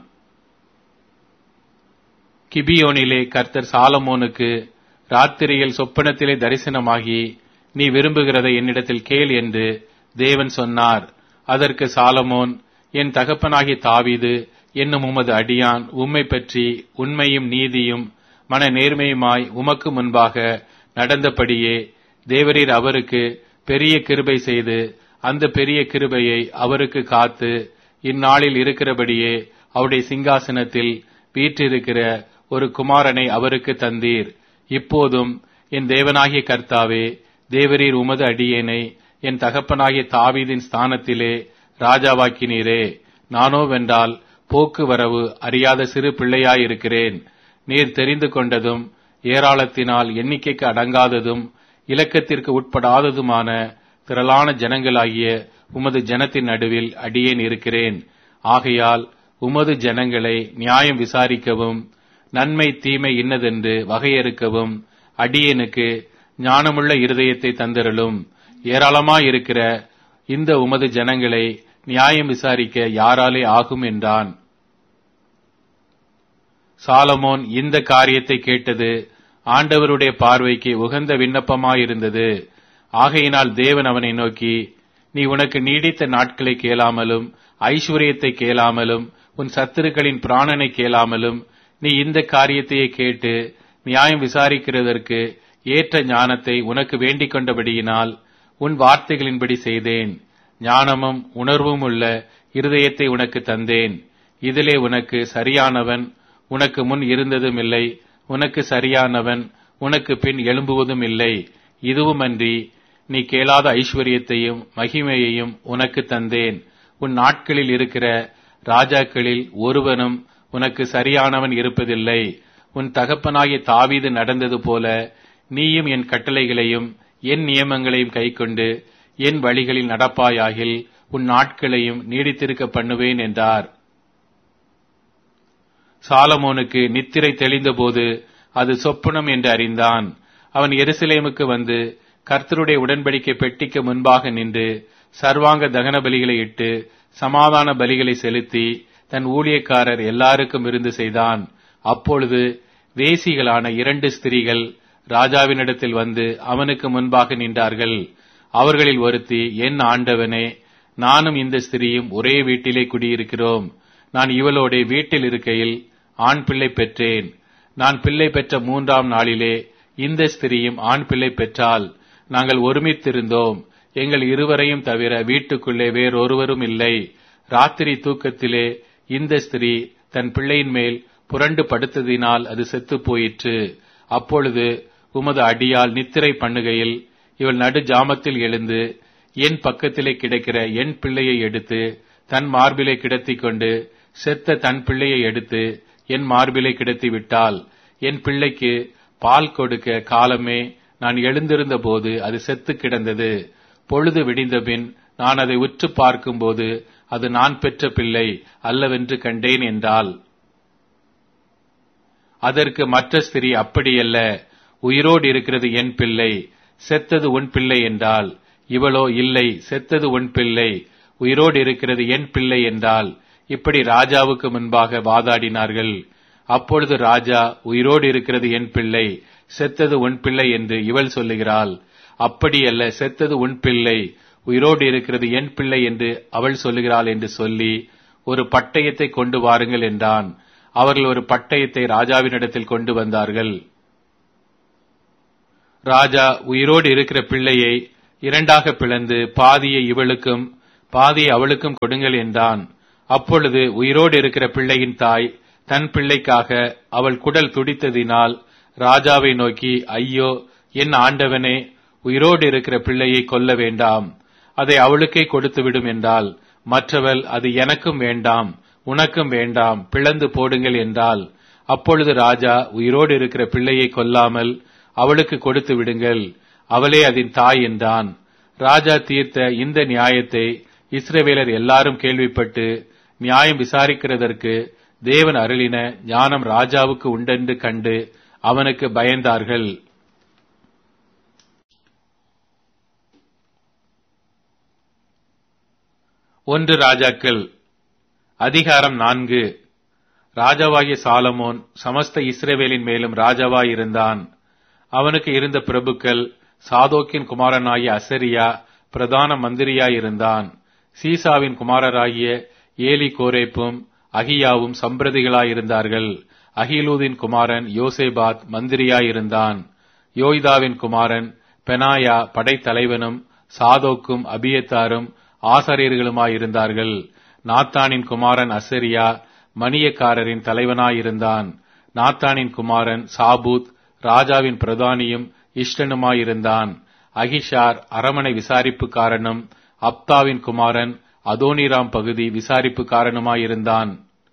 கிபியோனிலே கர்த்தர் சாலமோனுக்கு ராத்திரியில் சொப்பனத்திலே தரிசனமாகி, நீ விரும்புகிறதை என்னிடத்தில் கேள் என்று தேவன் சொன்னார். அதற்கு சாலமோன், என் தகப்பனாகிய தாவீது என்னும் உமது அடியான் உம்மை பற்றி உண்மையும் நீதியும் மன நேர்மையுமாய் உமக்கு முன்பாக நடந்தபடியே தேவரீர் அவருக்கு பெரிய கிருபை செய்து அந்த பெரிய கிருபையை அவருக்கு காத்து இந்நாளில் இருக்கிறபடியே அவருடைய சிங்காசனத்தில் வீற்றிருக்கிற ஒரு குமாரனை அவருக்கு தந்தீர். இப்போதும் என் தேவனாகிய கர்த்தாவே, தேவரீர் உமது அடியேனை என் தகப்பனாகிய தாவீதின் ஸ்தானத்திலே ராஜாவாக்கினீரே. நானோ வென்றால் போக்குவரவு அறியாத சிறு பிள்ளையாயிருக்கிறேன். நீர் தெரிந்து கொண்டதும் ஏராளத்தினால் எண்ணிக்கைக்கு அடங்காததும் இலக்கத்திற்கு உட்படாததுமான திரளான ஜனங்களாகிய உமது ஜனத்தின் நடுவில் அடியேன் இருக்கிறேன். ஆகையால் உமது ஜனங்களை நியாயம் விசாரிக்கவும் நன்மை தீமை இன்னதென்று வகையறுக்கவும் அடியேனுக்கு ஞானமுள்ள இருதயத்தை தந்தருளும். ஏராளமாயிருக்கிற இந்த உமது ஜனங்களை நியாயம் விசாரிக்க யாராலே ஆகும் என்றான். சாலமோன் இந்த காரியத்தை கேட்டது ஆண்டவருடைய பார்வைக்கு உகந்த விண்ணப்பமாயிருந்தது. ஆகையினால் தேவன் அவனை நோக்கி, நீ உனக்கு நீடித்த நாட்களை கேளாமலும் ஐஸ்வர்யத்தை கேளாமலும் உன் சத்துருக்களின் பிராணனை கேளாமலும் நீ இந்த காரியத்தையே கேட்டு நியாயம் விசாரிக்கிறதற்கு ஏற்ற ஞானத்தை உனக்கு வேண்டிக் கொண்டபடியினால் உன் வார்த்தைகளின்படி செய்தேன். ஞானமும் உணர்வும் உள்ள இருதயத்தை உனக்கு தந்தேன். இதிலே உனக்கு சரியானவன் உனக்கு முன் இருந்ததும் இல்லை, உனக்கு சரியானவன் உனக்கு பின் எழும்புவதும் இல்லை. இதுவுமன்றி நீ கேளாத ஐஸ்வர்யத்தையும் மகிமையையும் உனக்கு தந்தேன். உன் நாட்களில் இருக்கிற ராஜாக்களில் ஒருவனும் உனக்கு சரியானவன் இருப்பதில்லை. உன் தகப்பனாகிய தாவீது நடந்தது போல நீயும் என் கட்டளைகளையும் என் நியமங்களையும் கைக்கொண்டு என் வழிகளில் நடப்பாயாகில் உன் நாட்களையும் நீடித்திருக்க பண்ணுவேன் என்றார். சாலமோனுக்கு நித்திரை தெளிந்தபோது அது சொப்பனம் என்று அறிந்தான். அவன் எருசலேமுக்கு வந்து கர்த்தருடைய உடன்படிக்கை பெட்டிக்கு முன்பாக நின்று சர்வாங்க தகன பலிகளை இட்டு சமாதான பலிகளை செலுத்தி தன் ஊழியக்காரர் எல்லாருக்கும் விருந்து செய்தான். அப்பொழுது வேசிகளான இரண்டு ஸ்திரீகள் ராஜாவினிடத்தில் வந்து அவனுக்கு முன்பாக நின்றார்கள். அவர்களில் ஒருத்தி, என் ஆண்டவனே, நானும் இந்த ஸ்திரீயும் ஒரே வீட்டிலே குடியிருக்கிறோம். நான் இவளோட வீட்டில் இருக்கையில் ஆண் பிள்ளை பெற்றேன். நான் பிள்ளை பெற்ற மூன்றாம் நாளிலே இந்த ஸ்திரீயும் ஆண் பிள்ளை பெற்றால் நாங்கள் ஒருமித்திருந்தோம். எங்கள் இருவரையும் தவிர வீட்டுக்குள்ளே வேறொருவரும் இல்லை. ராத்திரி தூக்கத்திலே இந்த ஸ்திரீ தன் பிள்ளையின் மேல் புரண்டு படுத்ததினால் அது செத்து போயிற்று. அப்பொழுது உமது அடியால் நித்திரை பண்ணுகையில் இவள் நடு ஜாமத்தில் எழுந்து என் பக்கத்திலே கிடக்கிற என் பிள்ளையை எடுத்து தன் மார்பிலை கிடத்திக் கொண்டு செத்த தன் பிள்ளையை எடுத்து என் மார்பிலை கிடத்தி விட்டாள். என் பிள்ளைக்கு பால் கொடுக்க காலமே நான் எழுந்திருந்த போது அது செத்து கிடந்தது. பொழுது விடிந்தபின் நான் அதை உற்று பார்க்கும்போது அது நான் பெற்ற பிள்ளை அல்லவென்று கண்டேன் என்றாள். அதற்கு மற்ற ஸ்திரீ, அப்படியல்ல, உயிரோடு இருக்கிறது என் பிள்ளை, செத்தது உன் பிள்ளை என்றாள். இவளோ, இல்லை, செத்தது உன் பிள்ளை, உயிரோடு இருக்கிறது என் பிள்ளை என்றாள். இப்படி ராஜாவுக்கு முன்பாக வாதாடினார்கள். அப்பொழுது ராஜா, உயிரோடு இருக்கிறது என் பிள்ளை, செத்தது உன் பிள்ளை என்று இவள் சொல்லுகிறாள். அப்படியல்ல, செத்தது உன் பிள்ளை, உயிரோடு இருக்கிறது என் பிள்ளை என்று அவள் சொல்லுகிறாள் என்று சொல்லி ஒரு பட்டயத்தை கொண்டு வாருங்கள் என்றான். அவர்கள் ஒரு பட்டயத்தை ராஜாவினிடத்தில் கொண்டு வந்தார்கள். ராஜா உயிரோடு இருக்கிற பிள்ளையை இரண்டாக பிளந்து பாதியை இவளுக்கும் பாதியை அவளுக்கும் கொடுங்கள் என்றான். அப்பொழுது உயிரோடு இருக்கிற பிள்ளையின் தாய் தன் பிள்ளைக்காக அவள் குடல் துடித்ததினால் ராஜாவை நோக்கி, ஐயோ என் ஆண்டவனே, உயிரோடு இருக்கிற பிள்ளையை கொல்ல வேண்டாம், அதை அவளுக்கே கொடுத்து விடும் என்றால், மற்றவள் அது எனக்கும் வேண்டாம் உனக்கும் வேண்டாம், பிளந்து போடுங்கள் என்றால், அப்பொழுது ராஜா உயிரோடு இருக்கிற பிள்ளையை கொல்லாமல் அவளுக்கு கொடுத்து விடுங்கள், அவளே அதன் தாய் என்றான். ராஜா தீர்த்த இந்த நியாயத்தை இஸ்ரவேலர் எல்லாரும் கேள்விப்பட்டு நியாயம் விசாரிக்கிறதற்கு தேவன் அருளின ஞானம் ராஜாவுக்கு உண்டென்று கண்டு அவனுக்கு பயந்தார்கள். ஒன்று ராஜாக்கள் அதிகாரம் நான்கு. ராஜாவாகிய சாலமோன் சமஸ்த இஸ்ரவேலின் மேலும் ராஜாவாயிருந்தான். அவனுக்கு இருந்த பிரபுக்கள், சாதோக்கின் குமாரனாகிய அசரியா பிரதான மந்திரியாயிருந்தான். சீசாவின் குமாரராகிய ஏலி கோரேப்பும் அகியாவும் சம்பிரதிகளாயிருந்தார்கள். அகிலூதின் குமாரன் யோசேபாத் மந்திரியாயிருந்தான். யோய்தாவின் குமாரன் பெனாயா படைத்தலைவனும் சாதோக்கும் அபியத்தாரும் ஆசாரியர்களுமாயிருந்தார்கள். நாத்தானின் குமாரன் அசரியா மணியக்காரரின் தலைவனாயிருந்தான். நாத்தானின் குமாரன் சாபூத் ராஜாவின் பிரதானியும் இஷ்டனுமாயிருந்தான். அகிஷார் அரமனை விசாரிப்புக்காரனும் அப்தாவின் குமாரன் அதோனிராம் பகுதி விசாரிப்புக்காரனுமாயிருந்தான்.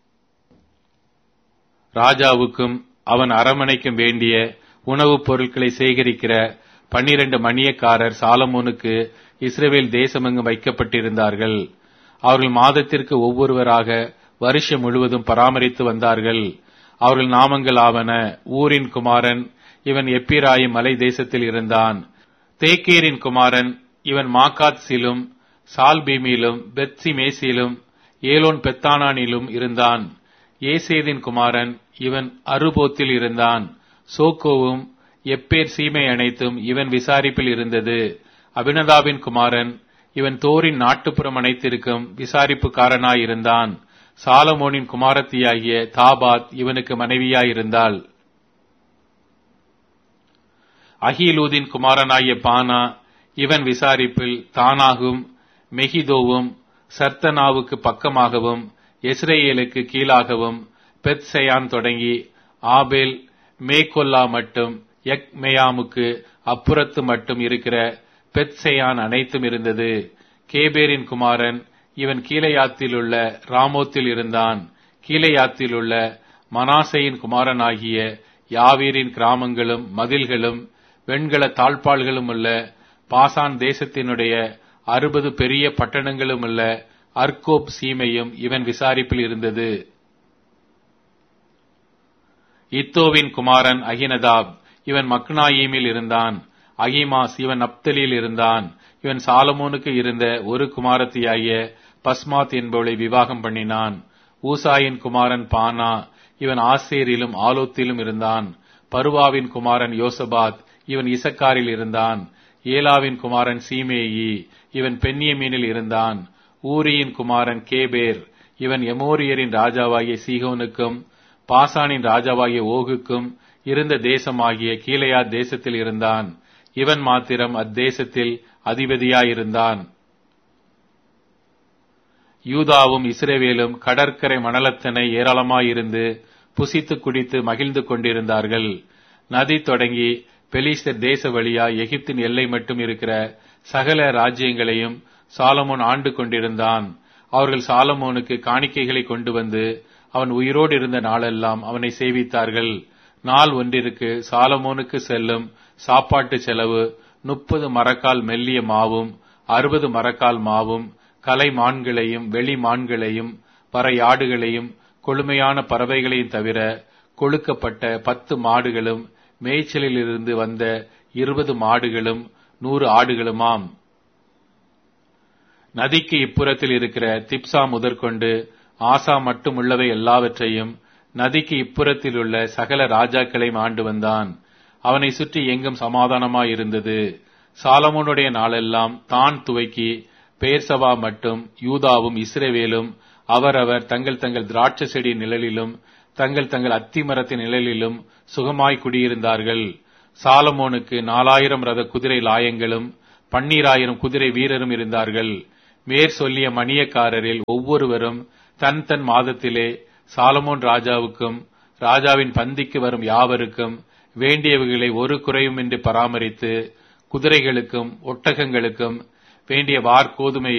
ராஜாவுக்கும் அவன் அரமனைக்கும் வேண்டிய உணவுப் பொருட்களை சேகரிக்கிற பன்னிரண்டு மணியக்காரர் சாலமோனுக்கு இஸ்ரவேல் தேசமெங்கும் வைக்கப்பட்டிருந்தார்கள். அவர்கள் மாதத்திற்கு ஒவ்வொருவராக வருஷம் முழுவதும் பராமரித்து வந்தார்கள். அவர்கள் நாமங்கள் ஆவன: ஊரின் குமாரன், இவன் எப்பிராயிம் மலை தேசத்தில் இருந்தான். தேக்கேரின் குமாரன், இவன் மாக்காத்சிலும் சால்பீமிலும் பெத்சிமேசிலும் ஏலோன் பெத்தானானிலும் இருந்தான். ஏசேதின் குமாரன், இவன் அருபோத்தில் இருந்தான். சோக்கோவும் எப்பேர் சீமை அனைத்தும் இவன் விசாரிப்பில் இருந்தது. அபினதாவின் குமாரன், இவன் தோரின் நாட்டுப்புறம் அனைத்திற்கும் விசாரிப்புக்காரனாயிருந்தான். சாலமோனின் குமாரத்தியாகிய தாபாத் இவனுக்கு மனைவியாயிருந்தாள். அகிலூதின் குமாரனாகிய பானா, இவன் விசாரிப்பில் தானாகும் மெகிதோவும் சர்த்தனாவுக்கு பக்கமாகவும் எஸ்ரேலுக்கு கீழாகவும் பெத்செயான் தொடங்கி ஆபேல் மேகொல்லா மட்டும் யக்மேயாமுக்கு அப்புறத்து மட்டும் இருக்கிற பெத்செயான் அனைத்தும் இருந்தது. கேபேரின் குமாரன், இவன் கீலேயாத்திலுள்ள ராமோத்தில் இருந்தான். கீலேயாத்திலுள்ள மனாசேயின் குமாரனாகிய யாவீரின் கிராமங்களும் மதில்களும் வெண்கல தாழ்பாள்களும் உள்ள பாசான் தேசத்தினுடைய அறுபது பெரிய பட்டணங்களும் உள்ள அர்கோப் சீமையும் இவன் விசாரிப்பில் இருந்தது. இத்தோவின் குமாரன் அகினதாப், இவன் மக்னாயீமில் இருந்தான். அகிமாஸ், இவன் நப்தலியில் இருந்தான். இவன் சாலமோனுக்கு இருந்த ஒரு குமாரத்தியாகிய பஸ்மாத் என்பவளை விவாகம் பண்ணினான். ஊசாயின் குமாரன் பானா, இவன் ஆசேரிலும் ஆலோத்திலும் இருந்தான். பருவாவின் குமாரன் யோசபாத், இவன் இசக்காரில் இருந்தான். ஏலாவின் குமாரன் சீமேயி, இவன் பென்யமீனில் இருந்தான். ஊரியின் குமாரன் கேபேர், இவன் எமோரியரின் ராஜாவாகிய சீகோனுக்கும் பாசானின் ராஜாவாகிய ஓகுக்கும் இருந்த தேசமாகிய கீலேயா தேசத்தில் இருந்தான். இவன் மாத்திரம் அத்தேசத்தில் அதிபதியாயிருந்தான். யூதாவும் இஸ்ரவேலும் கடற்கரை மணலத்தனை ஏராளமாயிருந்து புசித்து குடித்து மகிழ்ந்து கொண்டிருந்தார்கள். நதி தொடங்கி பெலிஸ்தர் தேச வழியா எகிப்தின் எல்லை மட்டும் இருக்கிற சகல ராஜ்யங்களையும் சாலமோன் ஆண்டு கொண்டிருந்தான். அவர்கள் சாலமோனுக்கு காணிக்கைகளை கொண்டு வந்து அவன் உயிரோடு இருந்த நாளெல்லாம் அவனை சேவித்தார்கள். நாள் ஒன்றிற்கு சாலமோனுக்கு செல்லும் சாப்பாட்டு செலவு முப்பது மரக்கால் மெல்லிய மாவும் அறுபது மரக்கால் மாவும் கலை மான்களையும் வெளி மான்களையும் பறையாடுகளையும் கொழுமையான பறவைகளையும் தவிர கொழுக்கப்பட்ட பத்து மாடுகளும் மேய்ச்சலில் இருந்து வந்த இருபது மாடுகளும் நூறு ஆடுகளுமாம். நதிக்கு இப்புறத்தில் இருக்கிற திப்சா முதற்கொண்டு ஆசா மட்டும் உள்ளவை எல்லாவற்றையும் நதிக்கு இப்புறத்தில் உள்ள சகல ராஜாக்களையும் ஆண்டு வந்தான். அவனை சுற்றி எங்கும் சமாதானமாயிருந்தது. சாலமோனுடைய நாளெல்லாம் தான் துவக்கி பெயர்சபா மட்டும் யூதாவும் இஸ்ரவேலும் அவரவர் தங்கள் தங்கள் திராட்சை செடி நிழலிலும் தங்கள் தங்கள் அத்தி மரத்தின் நிழலிலும் சுகமாய் குடியிருந்தார்கள். சாலமோனுக்கு நாலாயிரம் ரத குதிரை லாயங்களும் பன்னீராயிரம் குதிரை வீரரும் இருந்தார்கள். மேற் சொல்லிய மணியக்காரரில் ஒவ்வொருவரும் தன் தன் மாதத்திலே சாலமோன் ராஜாவுக்கும் ராஜாவின் பந்திக்கு வரும் யாவருக்கும் வேண்டியவைகளை ஒரு குறையுமின்றி பராமரித்து குதிரைகளுக்கும் ஒட்டகங்களுக்கும் வேண்டிய வார்கோதுமை